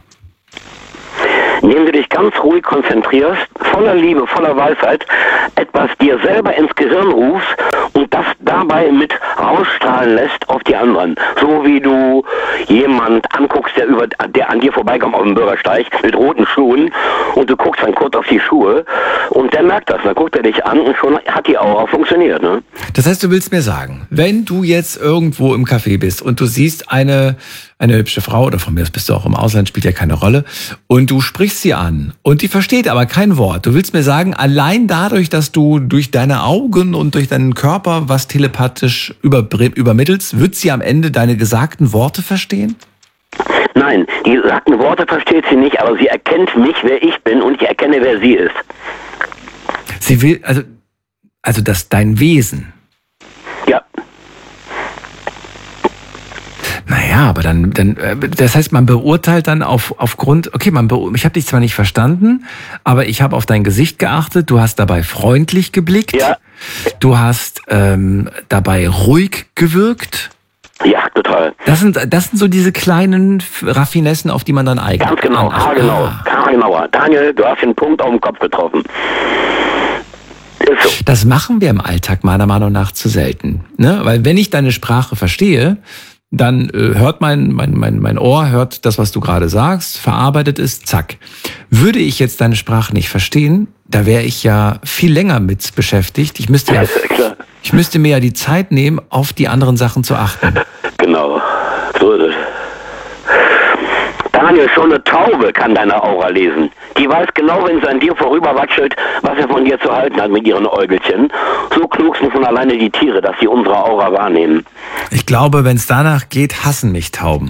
Indem du dich ganz ruhig konzentrierst, voller Liebe, voller Weisheit, etwas dir selber ins Gehirn rufst und das dabei mit rausstrahlen lässt auf die anderen. So wie du jemand anguckst, der, über, der an dir vorbeikommt auf dem Bürgersteig mit roten Schuhen und du guckst dann kurz auf die Schuhe und der merkt das. Dann guckt er dich an und schon hat die Aura funktioniert. Ne? Das heißt, du willst mir sagen, wenn du jetzt irgendwo im Café bist und du siehst eine... eine hübsche Frau, oder von mir aus bist du auch im Ausland, spielt ja keine Rolle, und du sprichst sie an und die versteht aber kein Wort. Du willst mir sagen, allein dadurch, dass du durch deine Augen und durch deinen Körper was telepathisch über, übermittelst, wird sie am Ende deine gesagten Worte verstehen? Nein, die gesagten Worte versteht sie nicht, aber sie erkennt mich, wer ich bin, und ich erkenne, wer sie ist. Sie will, also, also das dein Wesen. Ja. Naja, aber dann, dann, das heißt, man beurteilt dann auf, aufgrund, okay, man beur, ich habe dich zwar nicht verstanden, aber ich habe auf dein Gesicht geachtet, du hast dabei freundlich geblickt, ja. Du hast ähm, dabei ruhig gewirkt. Ja, total. Das sind, das sind so diese kleinen Raffinessen, auf die man dann eigentlich... Ganz genau, haargenau, ah. haargenauer. Daniel, du hast den Punkt auf den Kopf getroffen. Ist so. Das machen wir im Alltag meiner Meinung nach zu selten, ne? Weil wenn ich deine Sprache verstehe, dann äh, hört mein, mein, mein, mein Ohr, hört das, was du gerade sagst, verarbeitet es, zack. Würde ich jetzt deine Sprache nicht verstehen, da wäre ich ja viel länger mit beschäftigt. Ich müsste, ja, ich müsste mir ja die Zeit nehmen, auf die anderen Sachen zu achten. Genau, so ist es. Daniel, schon eine Taube kann deine Aura lesen. Die weiß genau, wenn sie an dir vorüberwatschelt, was er von dir zu halten hat mit ihren Äugelchen. So klug sind von alleine die Tiere, dass sie unsere Aura wahrnehmen. Ich glaube, wenn es danach geht, hassen mich Tauben.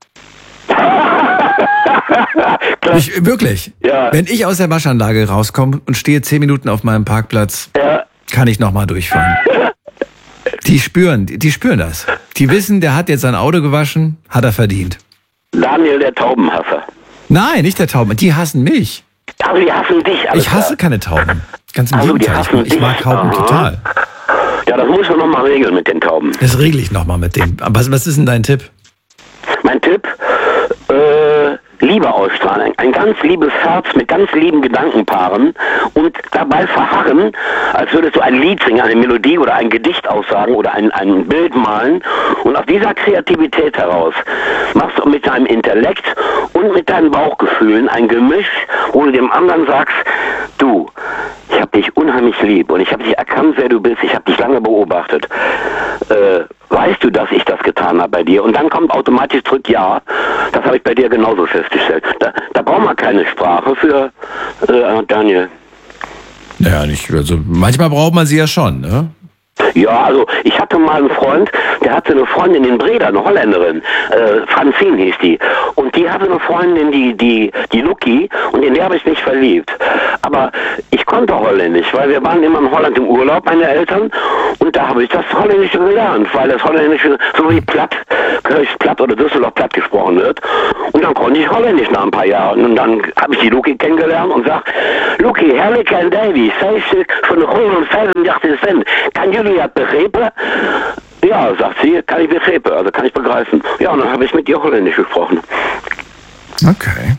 ich, wirklich. Ja. Wenn ich aus der Waschanlage rauskomme und stehe zehn Minuten auf meinem Parkplatz, ja. kann ich nochmal durchfahren. Die spüren, die spüren das. Die wissen, der hat jetzt sein Auto gewaschen, hat er verdient. Daniel, der Taubenhasser. Nein, nicht der Tauben, die hassen mich. Also die hassen dich. Ich hasse keine Tauben. Ganz im also Gegenteil, ich, ich mag Tauben Aha. total. Ja, das muss man nochmal regeln mit den Tauben. Das regle ich nochmal mit dem. Aber was, was ist denn dein Tipp? Mein Tipp? Äh, Liebe ausstrahlen. Ein ganz liebes Herz mit ganz lieben Gedankenpaaren und dabei verharren, als würdest du ein Lied singen, eine Melodie oder ein Gedicht aussagen oder ein, ein Bild malen. Und aus dieser Kreativität heraus machst du mit deinem Intellekt und mit deinen Bauchgefühlen ein Gemisch, wo du dem anderen sagst, du, ich habe dich unheimlich lieb und ich habe dich erkannt, wer du bist, ich habe dich lange beobachtet. äh, weißt du, dass ich das getan habe bei dir? Und dann kommt automatisch zurück, ja, das habe ich bei dir genauso festgestellt. Da, da braucht man keine Sprache für, äh, Daniel. Ja, nicht, also manchmal braucht man sie ja schon, ne? Ja, also ich hatte mal einen Freund, der hatte eine Freundin in Breda, eine Holländerin, äh, Francine hieß die. Und die hatte eine Freundin, die, die, die Lucky, und in der habe ich mich verliebt. Aber ich konnte Holländisch, weil wir waren immer in Holland im Urlaub, meine Eltern, und da habe ich das Holländische gelernt, weil das Holländische so wie Platt, Kölsch Platt oder Düsseldorf Platt gesprochen wird. Und dann konnte ich Holländisch nach ein paar Jahren. Und dann habe ich die Lucky kennengelernt und sag, Lucky, herrlich en Davy, zei ze van de Golden vijfendertig cent. Kan jullie dat begrijpen? Ja, sagt sie, kann ich begreifen, also kann ich begreifen. Ja, und dann habe ich mit ihr Holländisch gesprochen. Okay.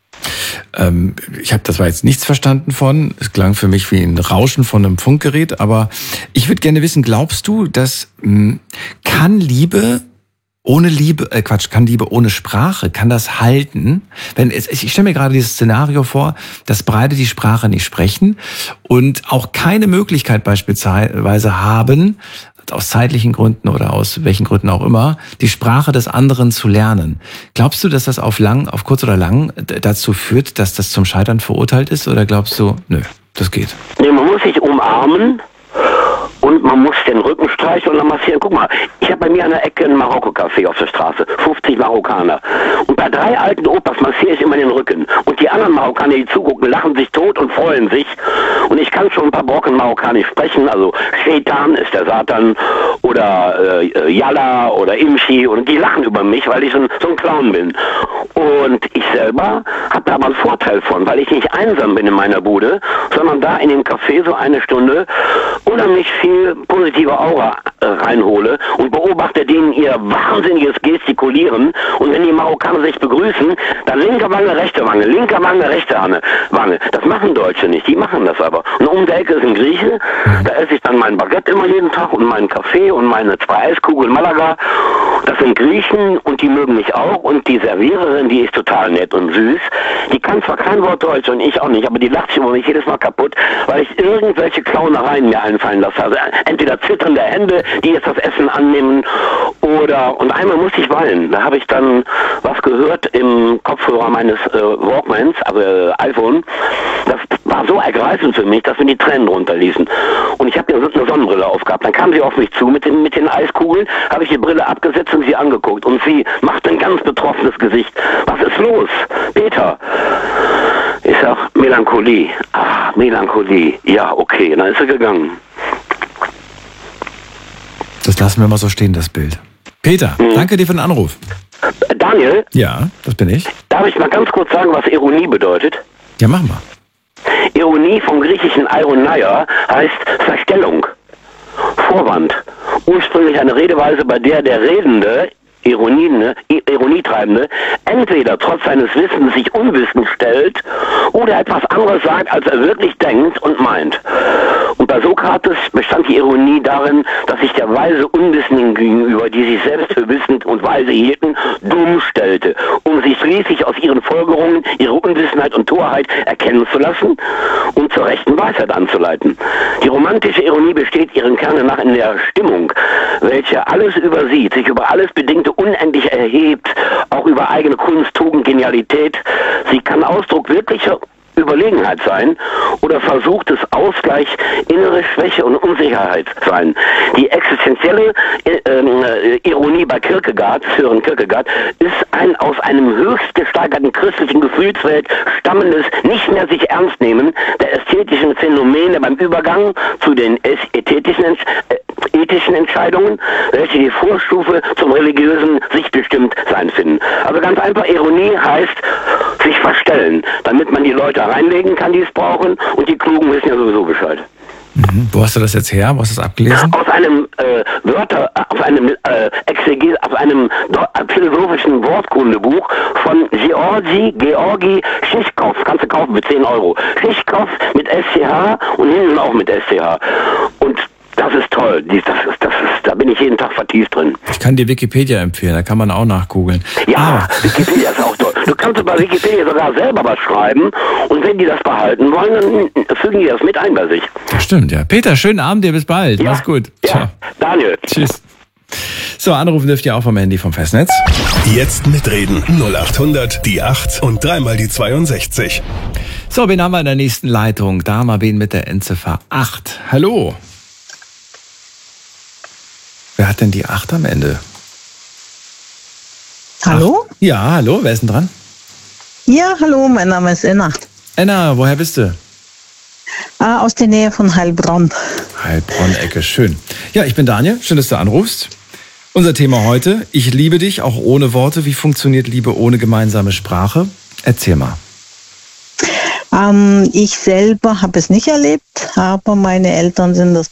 Ähm, ich habe das war jetzt nichts verstanden von. Es klang für mich wie ein Rauschen von einem Funkgerät, aber ich würde gerne wissen, glaubst du, dass mh, kann Liebe ohne Liebe, äh Quatsch, kann Liebe ohne Sprache, kann das halten? Wenn es, ich stelle mir gerade dieses Szenario vor, dass beide die Sprache nicht sprechen und auch keine Möglichkeit beispielsweise haben, aus zeitlichen Gründen oder aus welchen Gründen auch immer, die Sprache des anderen zu lernen. Glaubst du, dass das auf lang, auf kurz oder lang dazu führt, dass das zum Scheitern verurteilt ist? Oder glaubst du, nö, das geht? Nee, man muss sich umarmen und man muss den Rücken streichen und dann massieren. Guck mal, ich habe bei mir an der Ecke ein Marokko-Café auf der Straße, fünfzig Marokkaner. Und bei drei alten Opas massiere ich immer den Rücken. Und die anderen Marokkaner, die zugucken, lachen sich tot und freuen sich. Und ich kann schon ein paar Brocken Marokkanisch sprechen, also Shaitan ist der Satan oder äh, Yalla oder Imshi, und die lachen über mich, weil ich so ein, so ein Clown bin. Und ich selber habe da aber einen Vorteil von, weil ich nicht einsam bin in meiner Bude, sondern da in dem Café so eine Stunde unheimlich viel positive Aura äh, reinhole und beobachte denen ihr wahnsinniges Gestikulieren. Und wenn die Marokkaner sich begrüßen, dann linke Wange, rechte Wange, linke Wange, rechte Wange. Das machen Deutsche nicht, die machen das aber. Und um der Ecke ist ein Grieche, da esse ich dann mein Baguette immer jeden Tag und meinen Kaffee und meine zwei Eiskugeln Malaga. Das sind Griechen und die mögen mich auch, und die Serviererin, die ist total nett und süß. Die kann zwar kein Wort Deutsch und ich auch nicht, aber die lacht sich über mich jedes Mal kaputt, weil ich irgendwelche Clownereien mir einfallen lasse. Also entweder zitternde Hände, die jetzt das Essen annehmen, oder, und einmal musste ich weinen. Da habe ich dann was gehört im Kopfhörer meines äh, Walkmans, also äh, iPhone. Das war so ergreifend für mich, dass mir die Tränen runterließen. Und ich habe mir eine Sonnenbrille aufgehabt. Dann kam sie auf mich zu mit den, mit den Eiskugeln, habe ich die Brille abgesetzt und sie angeguckt. Und sie macht ein ganz betroffenes Gesicht. Was ist los? Peter. Ich sag, Melancholie. Ah, Melancholie. Ja, okay. Dann ist sie gegangen. Das lassen wir mal so stehen, das Bild. Peter, hm. danke dir für den Anruf. Daniel? Ja, das bin ich. Darf ich mal ganz kurz sagen, was Ironie bedeutet? Ja, mach mal. Ironie vom griechischen Ironia heißt Verstellung, Vorwand. Ursprünglich eine Redeweise, bei der der Redende, Ironie, ne, Ironietreibende, entweder trotz seines Wissens sich unwissend stellt oder etwas anderes sagt, als er wirklich denkt und meint. Und bei Sokrates bestand die Ironie darin, dass sich der weise Unwissenden gegenüber, die sich selbst für wissend und weise hielten, dumm stellte, um sich schließlich aus ihren Folgerungen, ihre Unwissenheit und Torheit erkennen zu lassen und zur rechten Weisheit anzuleiten. Die romantische Ironie besteht ihren Kern nach in der Stimmung, welche alles übersieht, sich über alles Bedingte unendlich erhebt, auch über eigene Kunst, Tugend, Genialität. Sie kann Ausdruck wirklicher Überlegenheit sein oder versuchtes Ausgleich, innere Schwäche und Unsicherheit sein. Die existenzielle äh, äh, Ironie bei Kierkegaard, Sören Kierkegaard, ist ein aus einem höchst gesteigerten christlichen Gefühlswelt stammendes, nicht mehr sich ernst nehmen der ästhetischen Phänomene beim Übergang zu den ästhetischen, äh, ethischen Entscheidungen, welche die Vorstufe zum religiösen sich bestimmt sein finden. Also ganz einfach, Ironie heißt sich verstellen, damit man die Leute reinlegen kann, die es brauchen, und die Klugen wissen ja sowieso Bescheid. Mhm. Wo hast du das jetzt her? Wo hast du das abgelesen? Aus einem äh, Wörter, aus einem äh, Exeges, aus einem äh, philosophischen Wortkundebuch von Georgi, Georgi Schischkow. Kannst du kaufen für zehn Euro. Schischkow mit S C H und hinten auch mit S C H. Und das ist toll. Das ist, das ist, da bin ich jeden Tag vertieft drin. Ich kann dir Wikipedia empfehlen, da kann man auch nachgoogeln. Ja, ah. Wikipedia ist auch toll. Du kannst bei Wikipedia sogar selber was schreiben, und wenn die das behalten wollen, dann fügen die das mit ein bei sich. Das stimmt, ja. Peter, schönen Abend dir, bis bald. Ja. Mach's gut. Ja. Ciao. Daniel. Tschüss. So, anrufen dürft ihr auch vom Handy vom Festnetz. Jetzt mitreden. null acht hundert, die acht und dreimal die zweiundsechzig. So, wen haben wir in der nächsten Leitung? Da haben wir wen mit der Endziffer acht. Hallo. Wer hat denn die acht am Ende? Hallo? Ach, ja, hallo, wer ist denn dran? Ja, hallo, mein Name ist Enna. Enna, woher bist du? Äh, aus der Nähe von Heilbronn. Heilbronn-Ecke, schön. Ja, ich bin Daniel, schön, dass du anrufst. Unser Thema heute, ich liebe dich, auch ohne Worte. Wie funktioniert Liebe ohne gemeinsame Sprache? Erzähl mal. Ähm, ich selber habe es nicht erlebt, aber meine Eltern sind das